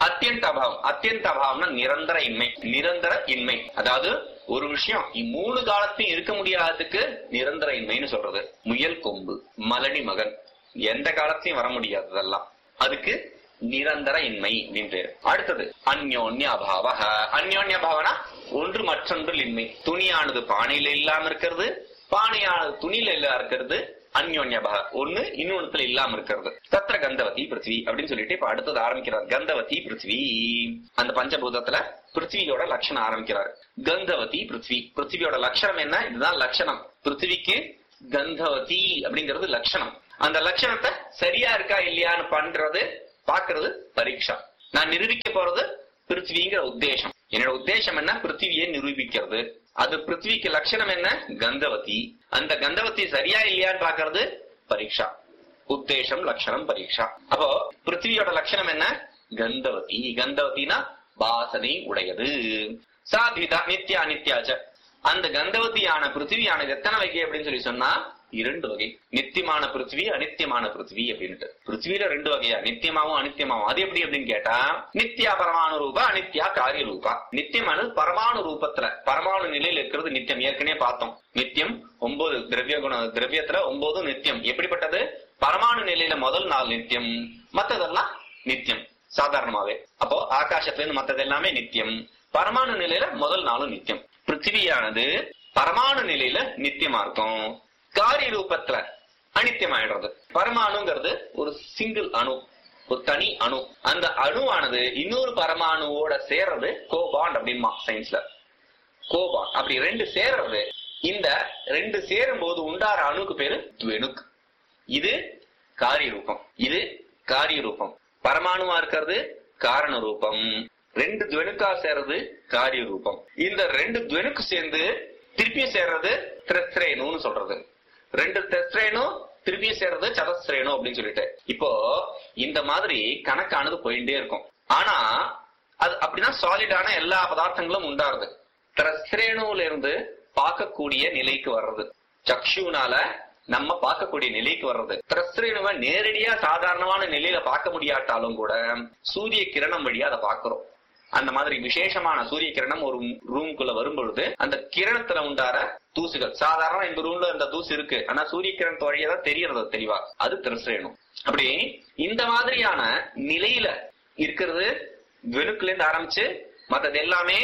அத்தியந்த அபாவம். அத்தியந்த அபாவம்னா நிரந்தர இன்மை. நிரந்தர இன்மை அதாவது ஒரு விஷயம் மூணு காலத்தையும் இருக்க முடியாததுக்கு நிரந்தர இன்மைன்னு சொல்றது. முயல் கொம்பு, மலடி மகன், எந்த காலத்தையும் வர முடியாததெல்லாம் அதுக்கு நிரந்தர இன்மை அப்படின்னு பேரு. அடுத்தது அந்யோன்ய அபாவ. அந்யோன்ய அபாவனா ஒன்று மற்றொன்றில் இன்மை. துணியானது பானையில இல்லாம இருக்கிறது, பானையானது துணியில இல்ல இருக்கிறது. அந்யோன்ய அபாவ ஒண்ணு இன்னொன்னுல இல்லாம இருக்கிறது. தத்திர கந்தவதி பிருத்திவி அப்படின்னு சொல்லிட்டு இப்ப அடுத்தது ஆரம்பிக்கிறார். கந்தவதி பிருத்திவி, அந்த பஞ்சபூதத்துல பிருத்திவியோட லட்சணம் ஆரம்பிக்கிறார். கந்தவதி பிருத்திவி, பிருத்திவியோட லட்சணம் என்ன? இதுதான் லட்சணம். பிருத்திவிக்கு கந்தவதி அப்படிங்கிறது லட்சணம். அந்த லட்சணத்தை சரியா இருக்கா இல்லையான்னு பண்றது பாக்குறது பரீட்சா. நான் நிரூபிக்க போறது பிருத்திவிங்கிற உத்தேசம். என்னோட உத்தேசம் என்ன? பிருத்திவியை நிரூபிக்கிறது. அது பிருத்திவிக்கு லட்சணம் என்ன? கந்தவதி. அந்த கந்தவதி சரியா இல்லையான்னு பாக்குறது பரீட்சா. உத்தேசம், லட்சணம், பரீட்சா. அப்போ பிருத்திவியோட லட்சணம் என்ன? கந்தவதி. கந்தவதினா வாசனை உடையது. சாத்விதா நித்யா அனித்யாச்ச. அந்த கந்தவதியான பிருத்திவியானது எத்தனை வகை அப்படின்னு சொல்லி சொன்னா இரண்டு வகை. நித்தியமான பிருத்திவி, அனித்தியமான பிருத்திவி அப்படின்ட்டு. பிருத்திவியில ரெண்டு வகையா, நித்தியமாவும் அனித்தியமாவும். அது எப்படி அப்படின்னு கேட்டா நித்யா பரமாணு ரூபா, அனித்யா காரிய ரூபா. நித்தியமானது பரமாணு ரூபத்துல பரமாணு நிலையில இருக்கிறது நித்தியம். ஏற்கனவே பார்த்தோம். நித்தியம் ஒன்பது திரவிய குண திரவியத்துல ஒன்பது நித்தியம். எப்படிப்பட்டது? பரமாணு நிலையில முதல் நாள் நித்தியம், மத்ததெல்லாம் நித்தியம் சாதாரணமாவே. அப்போ ஆகாசத்துல இருந்து மத்தது எல்லாமே நித்தியம். பரமாணு நிலையில முதல் நாளும் நித்தியம். பிருத்திவியானது பரமாணு நிலையில நித்தியமா இருக்கும். காரிய ரூபத்துல அனித்தியமாயிடுறது. பரமாணுங்கிறது ஒரு சிங்கிள் அணு, ஒரு தனி அணு. அந்த அணுவானது இன்னொரு பரமாணுவோட சேர்றது கோபாண்ட் அப்படின்மா சயின்ஸ்ல. கோபாண்ட் அப்படி ரெண்டு சேர்றது. இந்த ரெண்டு சேரும் போது உண்டார அணுக்கு பேரு துவெனுக். இது காரிய ரூபம், இது காரிய ரூபம். பரமாணுவா இருக்கிறது காரண ரூபம். ரெண்டு துவெனுக்கா சேர்றது காரிய ரூபம். இந்த ரெண்டு துவெனுக்கு சேர்ந்து திருப்பி சேர்றது திரஸ்ரேணுன்னு சொல்றது. ரெண்டு திரஸ்ரேணும் திருப்பி சேர்றது சதஸ்ரேணு அப்படின்னு சொல்லிட்டு. இப்போ இந்த மாதிரி கணக்கானது போயிட்டே இருக்கும். ஆனா அது அப்படின்னா சாலிடான எல்லா பதார்த்தங்களும் உண்டாருது. திரஸ்ரேணுல இருந்து பார்க்கக்கூடிய நிலைக்கு வர்றது, சக்ஷுனால நம்ம பார்க்கக்கூடிய நிலைக்கு வர்றது. திரஸ்ரேணுவை நேரடியா சாதாரணமான நிலையில பார்க்க முடியாட்டாலும் கூட சூரிய கிரணம் வழியா அதை பார்க்கிறோம். அந்த மாதிரி விசேஷமான சூரிய கிரணம் ஒரு ரூம்குள்ள வரும்பொழுது அந்த கிரணத்துல உண்டார தூசுகள், சாதாரண இந்த ரூம்ல இந்த தூசு இருக்கு, ஆனா சூரிய கிரணத்து வழியாதான் தெரியறது தெளிவா, அது திரஸ்ரேணும். அப்படி இந்த மாதிரியான நிலையில இருக்கிறது துவெனுக்குல இருந்து ஆரம்பிச்சு மற்றது எல்லாமே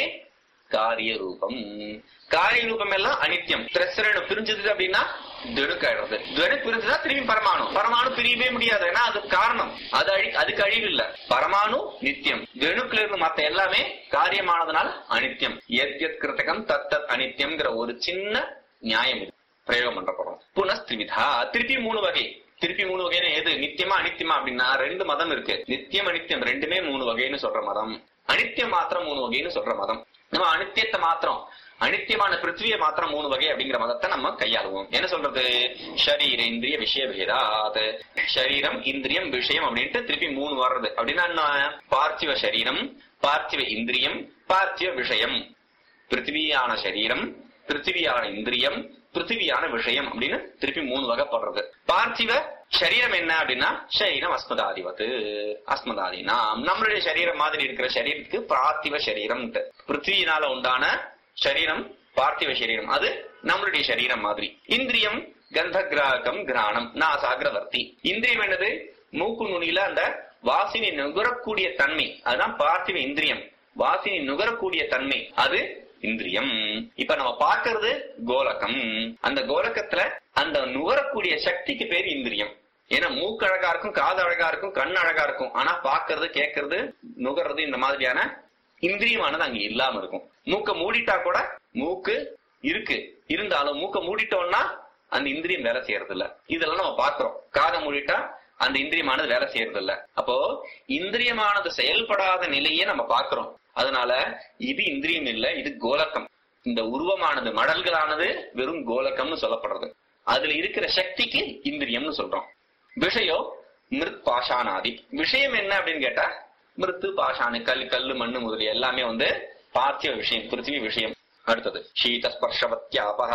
காரிய ரூபம். காரிய ரூபம் எல்லாம் அனித்தியம். திரஸ்ரேணு பிரிஞ்சது அப்படின்னா துவெனுக்கு ஆயிடுறது. துவெனுக்கு பிரிஞ்சுதா திரும்பி பரமாணு. பரமாணு பிரியவே முடியாது, ஏன்னா அது காரணம், அது அழி அதுக்கு அழிவு இல்ல. பரமாணு நித்தியம். துவெனுக்குல இருந்து மத்த எல்லாமே காரியமானதுனால அனித்தியம். எத் எத் கிருத்தகம் தத் தத் அனித்தியம்ங்கிற ஒரு சின்ன நியாயம் இது பிரயோகம் பண்ற போறோம். புனஸ்திரிவிதா, திருப்பி மூணு வகை. திருப்பி மூணு வகைன்னு எது? நித்தியமா அனித்தியமா அப்படின்னா ரெண்டு மதம் இருக்கு. நித்தியம் அனித்தியம் ரெண்டுமே மூணு வகைன்னு சொல்ற மதம், அனித்தியம் மாத்திரம் மூணு வகைன்னு சொல்ற மதம். நம்ம அனித்தியத்தை மாத்திரம், அனித்தியமான பிருத்திவியை மாத்திரம் மூணு வகை அப்படிங்கிற மதத்தை நம்ம கையாளுவோம். என்ன சொல்றது? ஷரீர இந்திரிய விஷய பேதாத். சரீரம் இந்திரியம் விஷயம் அப்படின்ட்டு திருப்பி மூணு வர்றது. அப்படின்னா என்ன? பார்த்திவ சரீரம், பார்த்திவ இந்திரியம், பார்த்திவ விஷயம். பிருத்திவியான சரீரம், பிருத்திவியான இந்திரியம், பிருத்திவியான விஷயம் அப்படின்னு திருப்பி மூணு வகைப்படுறது. பார்த்திவ சரீரம் என்ன அப்படின்னா சரீரம் அஸ்மதாதிவத்து. அஸ்மதாதி நாம் நம்மளுடைய சரீரம் மாதிரி இருக்கிற சரீரத்துக்கு பார்த்திவ சரீரம். பிருத்திவியினால உண்டான சரீரம் பார்த்திவ சரீரம், அது நம்மளுடைய சரீரம் மாதிரி. இந்திரியம் கந்த கிராகம் கிராணம் நாசாகிரவர்த்தி. இந்திரியம் என்னது? மூக்கு நுனியில அந்த வாசினி நுகரக்கூடிய தன்மை, அதுதான் பார்த்திவ இந்திரியம். வாசினி நுகரக்கூடிய தன்மை அது இந்திரியம். இப்ப நம்ம பார்க்கறது கோலகம். அந்த கோலகத்துல அந்த நுகரக்கூடிய சக்திக்கு பேர் இந்திரியம். ஏன்னா மூக்கு அழகா இருக்கும், காது அழகா இருக்கும், கண் அழகா இருக்கும், ஆனா பாக்குறது, கேட்கறது, நுகர்றது இந்த மாதிரியான இந்திரியமானது அங்க இல்லாம இருக்கும். மூக்க மூடிட்டா கூட மூக்கு இருக்கு, இருந்தாலும் மூக்க மூடிட்டோம்னா அந்த இந்திரியம் வேலை செய்யறது இல்ல. இதெல்லாம் நம்ம பாக்குறோம். காதை மூடிட்டா அந்த இந்திரியமானது வேலை செய்யறது இல்ல. அப்போ இந்திரியமானது செயல்படாத நிலையே நம்ம பாக்குறோம். அதனால இது இந்திரியம் இல்ல, இது கோலக்கம். இந்த உருவமானது மடல்களானது வெறும் கோலக்கம்னு சொல்லப்படுறது. அதுல இருக்கிற சக்திக்கு இந்திரியம்னு சொல்றோம். விஷயம் மிருத் பாஷானாதி. விஷயம் என்ன அப்படின்னு கேட்டா மிருத்து பாஷானு, கல் கல்லு மண்ணு முதலிய எல்லாமே வந்து பார்த்திவ விஷயம், பிருத்திவி விஷயம். அடுத்தது சீதஸ்பர்ஷவத்யாபஹ.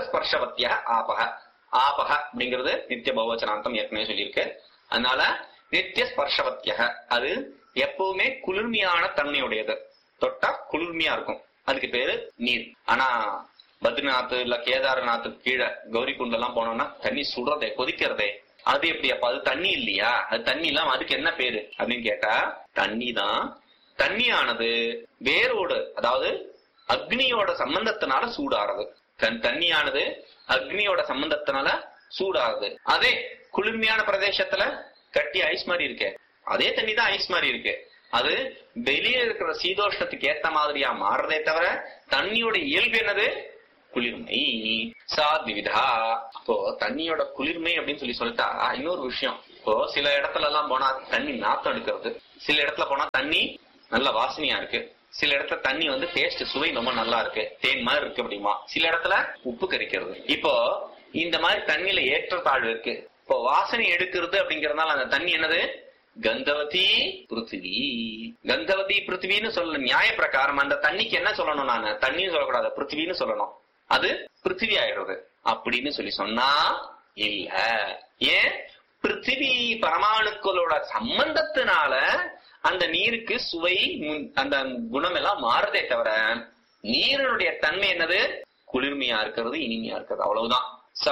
சீதஸ்பர்ஷவத்யா ஆபஹ. ஆபஹ அப்படிங்கிறது நித்திய பகுவச்சனாந்தம் ஏற்கனவே சொல்லியிருக்கு. அதனால நித்திய ஸ்பர்ஷவத்திய, அது எப்பவுமே குளிர்மையான தன்மையுடையது, தொட்டா குளிர்மையா இருக்கும், அதுக்கு பேரு நீர். ஆனா பத்ரிநாத் இல்ல கேதார்நாத் கீழே கௌரி குண்டம் எல்லாம் போனோம்னா தண்ணி சுடுறதே, கொதிக்கிறதே, அது எப்படி அப்ப அது தண்ணி இல்லையா? அது தண்ணி இல்லாம அதுக்கு என்ன பேரு அப்படின்னு கேட்டா தண்ணி தான். தண்ணியானது வேரோடு, அதாவது அக்னியோட சம்பந்தத்தினால சூடாறது. தண்ணியானது அக்னியோட சம்பந்தத்தினால சூடாகுது. அதே குளிர்மையான பிரதேசத்துல கட்டி ஐஸ் மாதிரி இருக்கு, அதே தண்ணி தான் ஐஸ் மாதிரி இருக்கு. அது வெளியே இருக்கிற சீதோஷ்ணத்துக்கு ஏத்த மாதிரியா மாறுறதே தவிர தண்ணியோட இயல்பு என்னது? குளிர்மை. சாத்விதா. அப்போ தண்ணியோட குளிர்மை அப்படின்னு சொல்லி சொல்லிட்டா இன்னொரு விஷயம், இப்போ சில இடத்துல எல்லாம் போனா தண்ணி நாத்தம் எடுக்கிறது, சில இடத்துல போனா தண்ணி நல்ல வாசனையா இருக்கு, சில இடத்துல தண்ணி வந்து டேஸ்ட் சுவை ரொம்ப நல்லா இருக்கு, தேன் மாதிரி இருக்கு அப்படிமா, சில இடத்துல உப்பு கரிக்கிறது. இப்போ இந்த மாதிரி தண்ணியில ஏற்றத்தாழ்வு இருக்கு. இப்போ வாசனை எடுக்கிறது அப்படிங்கறதுனால அந்த தண்ணி என்னது? கந்தவதி பிருத்திவி. கந்தவதி பிருத்திவின்னு சொல்ல நியாய பிரகாரம் அந்த தண்ணிக்கு என்ன சொல்லணும்? நானு தண்ணின்னு சொல்லக்கூடாது, பிருத்திவின்னு சொல்லணும். அது பிருத்திவி ஆயிடுறது அப்படின்னு சொல்லி சொன்னா இல்ல. ஏன்? பிருத்திவி பரமாணுக்களோட சம்பந்தத்தினால அந்த நீருக்கு சுவை அந்த குணம் எல்லாம் மாறுதே தவிர நீரினுடைய தன்மை என்னது? குளிர்மையா இருக்கிறது, இனிமையா இருக்கிறது, அவ்வளவுதான்.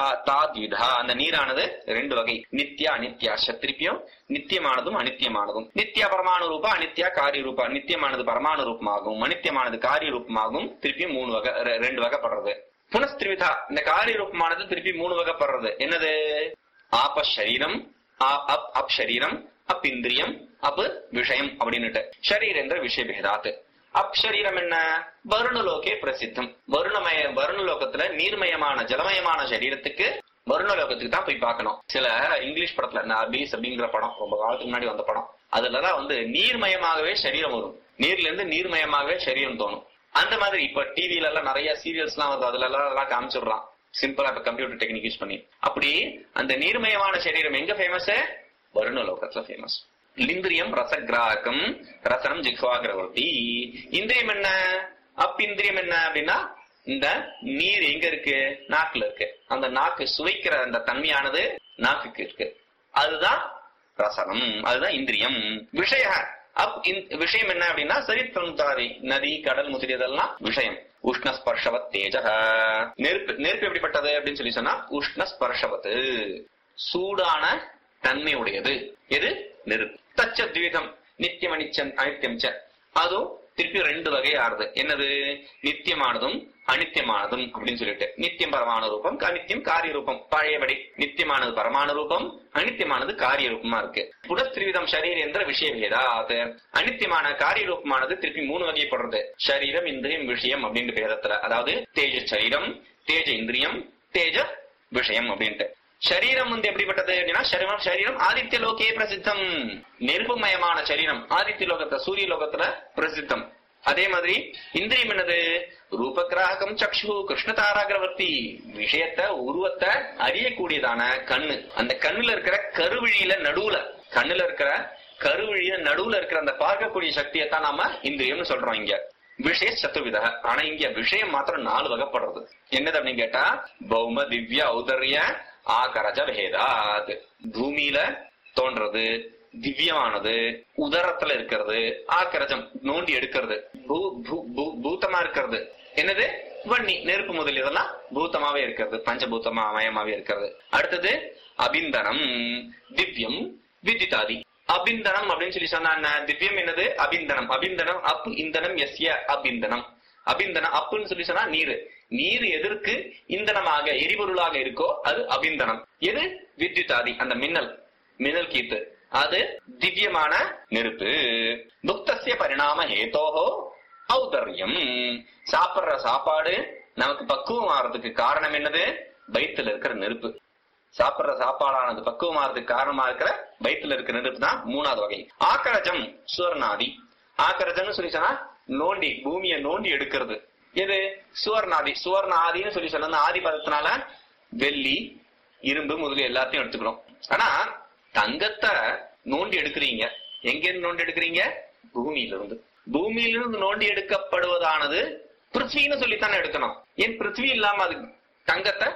அந்த நீரானது ரெண்டு வகை, நித்யா அனித்யா. திருப்பியும் நித்தியமானதும் அனித்தியமானதும். நித்யா பரமாணு ரூபா, அனித்யா காரிய ரூபா. நித்தியமானது பரமாணு ரூபமாகும், அனித்தியமானது காரிய ரூபமாகும். திருப்பியும் மூணு வகை, ரெண்டு வகைப்படுறது. புனஸ்திரிவிதா. இந்த காரிய ரூபமானது திருப்பி மூணு வகைப்படுறது. என்னது? ஆப சரீரம், அப் சரீரம், அப் இந்திரியம், அப் விஷயம் அப்படின்னுட்டு. ஷரீர் என்ற விஷய பேதாத்து. அப்சரீரம் என்ன? வருணலோகே பிரசித்தம். வருணமய வருணலோகத்துல நீர்மயமான ஜலமயமான சரீரத்துக்கு வருணலோகத்துக்கு தான் போய் பார்க்கணும். சில இங்கிலீஷ் படத்துல அபீஸ் அப்படிங்கிற படம் ரொம்ப காலத்துக்கு முன்னாடி வந்த படம், அதுலதான் வந்து நீர்மயமாகவே சரீரம் வரும், நீர்ல இருந்து நீர்மயமாகவே சரீரம் தோணும். அந்த மாதிரி இப்ப டிவில எல்லாம் நிறைய சீரியல்ஸ் எல்லாம் வருது, அதுல எல்லாம் அதெல்லாம் காமிச்சிடலாம் சிம்பிளா, இப்ப கம்ப்யூட்டர் டெக்னிக் யூஸ் பண்ணி. அப்படி அந்த நீர்மயமான சரீரம் எங்க ஃபேமஸ்? வருணலோகத்துல ஃபேமஸ். இந்திரியம் ரசகிராகம், ரசனம் ஜிஹ்வாகிரவர்த்தி. இந்திரியம் என்ன? அப் இந்திரியம் என்ன அப்படின்னா இந்த நீர் எங்க இருக்கு? நாக்குல இருக்கு. அந்த நாக்கு சுவைக்கிற அந்த தன்மையானது நாக்குக்கு இருக்கு, அதுதான் ரசனம், அதுதான் இந்திரியம். விஷய அப் விஷயம் என்ன அப்படின்னா சரித்திரந்தாரி, நதி கடல் முதலியதெல்லாம் விஷயம். உஷ்ணஸ்பர்ஷவத் தேஜ. நெருப்பு. நெருப்பு எப்படிப்பட்டது அப்படின்னு சொல்லி சொன்னா உஷ்ணஸ்பர்ஷவத், சூடான தன்மை உடையது. எது? நெருப்பு. தச்ச துவிதம், நித்தியம் அனிச்சம் அனித்தியம் ச. அதுவும் திருப்பி ரெண்டு வகை ஆறுது. என்னது? நித்தியமானதும் அனித்தியமானதும் அப்படின்னு சொல்லிட்டு. நித்தியம் பரமாணு ரூபம், அனித்தியம் காரிய ரூபம். பழையபடி நித்தியமானது பரமாணு ரூபம், அனித்தியமானது காரிய ரூபமா இருக்கு. புனஸ்திரிவிதம் ஷரீர் என்ற விஷய பேதா. அனித்தியமான காரிய ரூபமானது திருப்பி மூணு வகைப்படுறது. சரீரம், இந்திரியம், விஷயம் அப்படின்னு பேதத்துல. அதாவது தேஜ சரீரம், தேஜ இந்திரியம், தேஜ விஷயம் அப்படின்ட்டு. சரீரம் வந்து எப்படிப்பட்டது அப்படின்னா சரீரம் சரீரம் ஆதித்ய லோகே பிரசித்தம். நெருப்புமயமான சரீரம் ஆதித்ய லோகத்துல, சூரிய லோகத்துல பிரசித்தம். அதே மாதிரி இந்திரியம் என்னது? ரூபகிராகம் சக்ஷு கிருஷ்ணதாராகிரவர்த்தி. விஷயத்த உருவத்தை அறியக்கூடியதான கண்ணு. அந்த கண்ணுல இருக்கிற கருவிழியில நடுவுல, கண்ணுல இருக்கிற கருவிழியில நடுவுல இருக்கிற அந்த பார்க்கக்கூடிய சக்தியத்தான் நாம இந்திரியம்னு சொல்றோம் இங்க. விஷய சத்துர்வித. ஆனா இங்க விஷயம் மாத்திரம் நாலு வகைப்படுறது. என்னது அப்படின்னு கேட்டா பௌம திவ்ய ஔதர்ய ஆகரஜ பேதாத். பூமியில தோன்றது, திவ்யமானது, உதரத்துல இருக்கிறது, ஆக்கரஜம் நோண்டி எடுக்கிறது, பூத்தமா இருக்கிறது. என்னது? வன்னி, நெருப்பு முதல் இதெல்லாம் பூத்தமாவே இருக்கிறது, பஞ்சபூத்தமா மயமாவே இருக்கிறது. அடுத்தது அபிந்தனம், திவ்யம், விதிதாதி. அபிந்தனம் அப்படின்னு சொல்லி சொன்னா திவ்யம் என்னது? அபிந்தனம். அபிந்தனம் அப் இந்தனம் எஸ்ய அபிந்தனம். அபிந்தனம் அப்புன்னு சொல்லி சொன்னா நீரு. நீர் எதற்கு இந்தனமாக எரிபொருளாக இருக்கோ அது அபிந்தனம். எது? வித்யுதாதி, அந்த மின்னல், மின்னல் கீத்து, அது திவ்யமான நெருப்பு. புக்தஸ்ய பரிணாம ஹேதோஹோ ஔதர்யம். சாப்பிடுற சாப்பாடு நமக்கு பக்குவம் ஆறதுக்கு காரணம் என்னது? வயிற்றுல இருக்கிற நெருப்பு. சாப்பிடுற சாப்பாடானது பக்குவம் ஆறதுக்கு காரணமா இருக்கிற வயிற்றுல இருக்கிற நெருப்பு தான் மூணாவது வகை. ஆக்கரஜம் சுவர்ணாதி. ஆக்கரஜம்னு சொல்லி சொன்னா நோண்டி, பூமியை நோண்டி எடுக்கிறது. எது? சுவர்ணாதி. சுவர்ணாதின்னு சொல்லி சொன்ன ஆதி பதத்தினால வெள்ளி, இரும்பு முதலிய எல்லாத்தையும் எடுத்துக்கிறோம். ஆனா தங்கத்தை நோண்டி எடுக்கிறீங்க, எங்க இருந்து நோண்டி எடுக்கிறீங்க? பூமியிலிருந்து. பூமியிலிருந்து நோண்டி எடுக்கப்படுவதானது பிருத்திவின்னு சொல்லித்தானே எடுக்கணும். ஏன் பிருத்திவி இல்லாம அது தங்கத்தை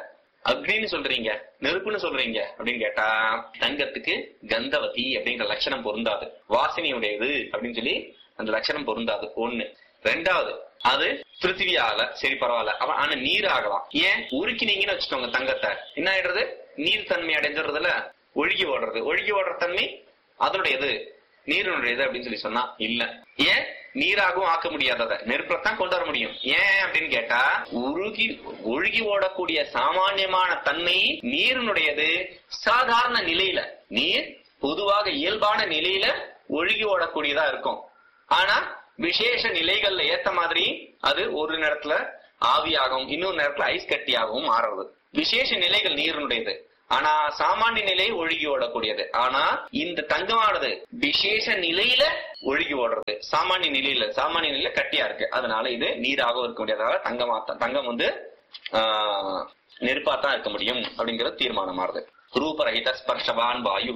அக்னின்னு சொல்றீங்க, நெருப்புன்னு சொல்றீங்க அப்படின்னு கேட்டா தங்கத்துக்கு கந்தவதி அப்படிங்கிற லட்சணம் பொருந்தாது, வாசனையுடையது அப்படின்னு சொல்லி அந்த லட்சணம் பொருந்தாது. ஒண்ணு. ரெண்டாவது, அது பிருத்திவியால சரி பரவாயில்ல, அவன் ஆனா நீர் ஆகலாம். ஏன் உருக்கினீங்கன்னு வச்சுக்கோங்க தங்கத்தை, என்ன ஆயிடுறது, நீர் தன்மை அடைஞ்சிடுறதுல ஒழுகி ஓடுறது. ஒழுகி ஓடுற தன்மை அதனுடையது, நீரினுடையது அப்படின்னு சொல்லி சொன்னா இல்ல. ஏன் நீராகவும் ஆக்க முடியாதத நெருப்புலத்தான் கொண்டு வர முடியும். ஏன் அப்படின்னு கேட்டா உருகி ஒழுகி ஓடக்கூடிய சாமான்யமான தன்மை நீரினுடையது. சாதாரண நிலையில நீர் பொதுவாக இயல்பான நிலையில ஒழுகி ஓடக்கூடியதா இருக்கும். ஆனா விசேஷ நிலைகள்ல ஏத்த மாதிரி அது ஒரு நேரத்துல ஆவியாகவும் இன்னொரு நேரத்துல ஐஸ் கட்டியாகவும் மாறுறது. விசேஷ நிலைகள் நீரினுடையது, ஆனா சாமானிய நிலை ஒழுகி ஓடக்கூடியது. ஆனா இந்த தங்கமானது விசேஷ நிலையில ஒழுகி ஓடுறது, சாமானிய நிலையில சாமானிய நிலையில கட்டியா இருக்கு. அதனால இது நீராகவும் இருக்க முடியாத தங்கமா தங்கம் வந்து ஆஹ் நெருப்பாத்தான் இருக்க முடியும் அப்படிங்கறது தீர்மானம் ஆறுது. ரூபரஹித ஸ்பர்ஷவான் வாயு.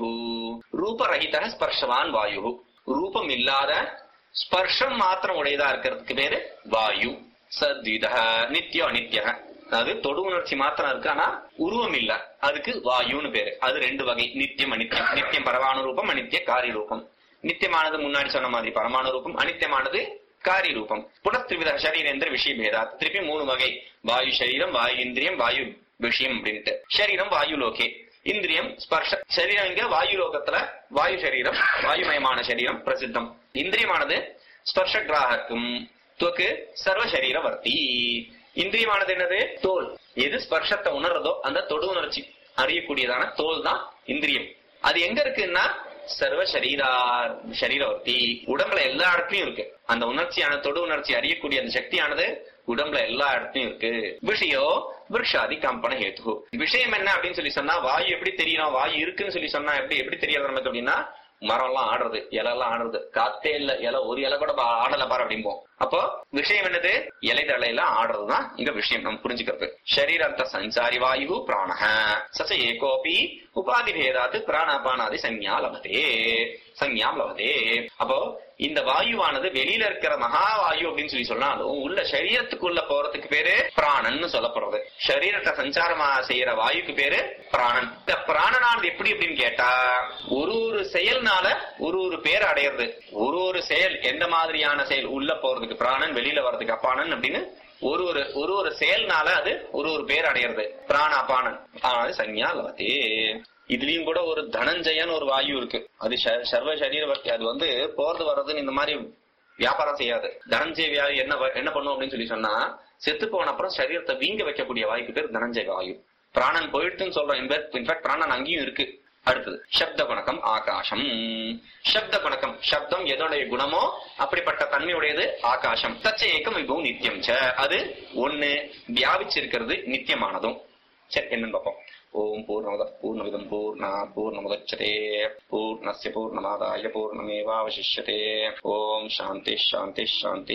ரூபரஹித ஸ்பர்ஷவான் வாயு, ரூபம் இல்லாத ஸ்பர்ஷம் மாத்திரம் உடையதா இருக்கிறதுக்கு பேரு வாயு. சத்வித நித்தியம் அனித்ய, அதாவது தொடு உணர்ச்சி மாத்திரம் இருக்கு ஆனா உருவம் இல்ல, அதுக்கு வாயுன்னு பேரு. அது ரெண்டு வகை, நித்தியம் அனித்தியம். நித்தியம் பரமாணு ரூபம், அனித்திய காரி ரூபம். நித்தியமானது முன்னாடி சொன்ன மாதிரி பரமாணு ரூபம், அனித்தியமானது காரி ரூபம். புனஸ்திரிவித சரீரேந்திர விஷய பேதா, திருப்பி மூணு வகை, வாயு சரீரம், வாயு இந்திரியம், வாயு விஷயம் அப்படின்ட்டு. சரீரம் வாயு லோகே, இந்திரியம் ஸ்பர்ஷ. சரீரம் இங்க வாயு லோகத்துல வாயு சரீரம், வாயுமயமான சரீரம் பிரசித்தம். இந்திரியமானது ஸ்பர்ஷ கிராகக்கும் துவக்கு சர்வ சரீரவர்த்தி. இந்திரியமானது என்னது, தோல். எது ஸ்பர்ஷத்தை உணர்றதோ அந்த தொடு உணர்ச்சி அறியக்கூடியதான தோல் தான் இந்திரியம். அது எங்க இருக்குன்னா சர்வ சரீரா சரீரவர்த்தி, உடம்புல எல்லா இடத்துலயும் இருக்கு. அந்த உணர்ச்சியான தொடு உணர்ச்சி அறியக்கூடிய அந்த சக்தியானது உடம்புல எல்லா இடத்துலயும் இருக்கு. விஷயோ விருஷாதி கம்பன ஹேத்து. விஷயம் என்ன அப்படின்னு சொல்லி சொன்னா, வாயு எப்படி தெரியணும், வாயு இருக்குன்னு சொல்லி சொன்னா எப்படி எப்படி தெரியறது நமக்கு அப்படின்னா, மரம் எல்லாம் ஆடுறது, இலை எல்லாம் ஆடுறது, காத்தே இல்ல, இலை ஒரு இலை கூட ஆடல பாரு அப்படிம்போம். அப்போ விஷயம் என்னது, இலை தலையெல்லாம் ஆடுறதுதான் இங்க விஷயம் நம்ம புரிஞ்சுக்கிறது. ஷரீரந்த சஞ்சாரி வாயு பிராணஹ சச ஏகோபி உபாதி பேதாத்து பிராணாபானாதி சஞ்ஞா லபதே சஞ்ஞாம் லபதே. அப்போ இந்த வாயுவானது வெளியில இருக்கிற மகா வாயு அப்படின்னு சொல்லி சொன்னாலும் உள்ள சரீரத்துக்குள்ள போறதுக்கு பேரு பிராணன்னு சொல்லப்படுறது. சரீரத்தை சஞ்சாரமா செய்யற வாயுக்கு பேரு பிராணன். இந்த பிராணனானது எப்படி அப்படின்னு கேட்டா ஒரு ஒரு செயல்னால ஒரு ஒரு பேர் அடையிறது. ஒரு ஒரு செயல் எந்த மாதிரியான செயல், உள்ள போறதுக்கு பிராணன், வெளியில வர்றதுக்கு அப்பானன் அப்படின்னு ஒரு ஒரு ஒரு ஒரு செயல்னால அது ஒரு ஒரு பேர் அடையிறது. பிராண அபானன் ஆனது சஞ்ஞா லபதே. இதுலயும் கூட ஒரு தனஞ்சயன் ஒரு வாயு இருக்கு, அது சர்வ சரீரவர்த்தி. அது வந்து போறது வர்றதுன்னு இந்த மாதிரி வியாபாரம் செய்யாது. தனஞ்சய வியாதி என்ன என்ன பண்ணும் அப்படின்னு சொல்லி சொன்னா, செத்து போன அப்புறம் சரீரத்தை வீங்க வைக்கக்கூடிய வாயுக்கு பேர் தனஞ்சய வாயு. பிராணன் போயிட்டுன்னு சொல்றோம், இன்ஃபேக்ட் பிராணன் அங்கேயும் இருக்கு. அடுத்தது சப்த குணக்கம் ஆகாசம். சப்த குணக்கம், சப்தம் எதோடைய குணமோ அப்படிப்பட்ட தன்மையுடையது ஆகாசம். தச்ச ஏக்கம் விபவம் நித்தியம் ச, அது ஒண்ணு வியாபிச்சிருக்கிறது, நித்தியமானதும். சரி என்னன்னு பார்ப்போம். ஓம் பூர்ணமத பூர்ணமிதம் பூர்ணாத் பூர்ணமுதச்யதே பூர்ணஸ்ய பூர்ணமாதாய பூர்ணமேவாவசிஷ்யதே. ஓம் சாந்தி சாந்தி சாந்தி.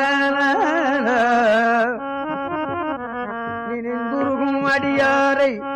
அடியாரை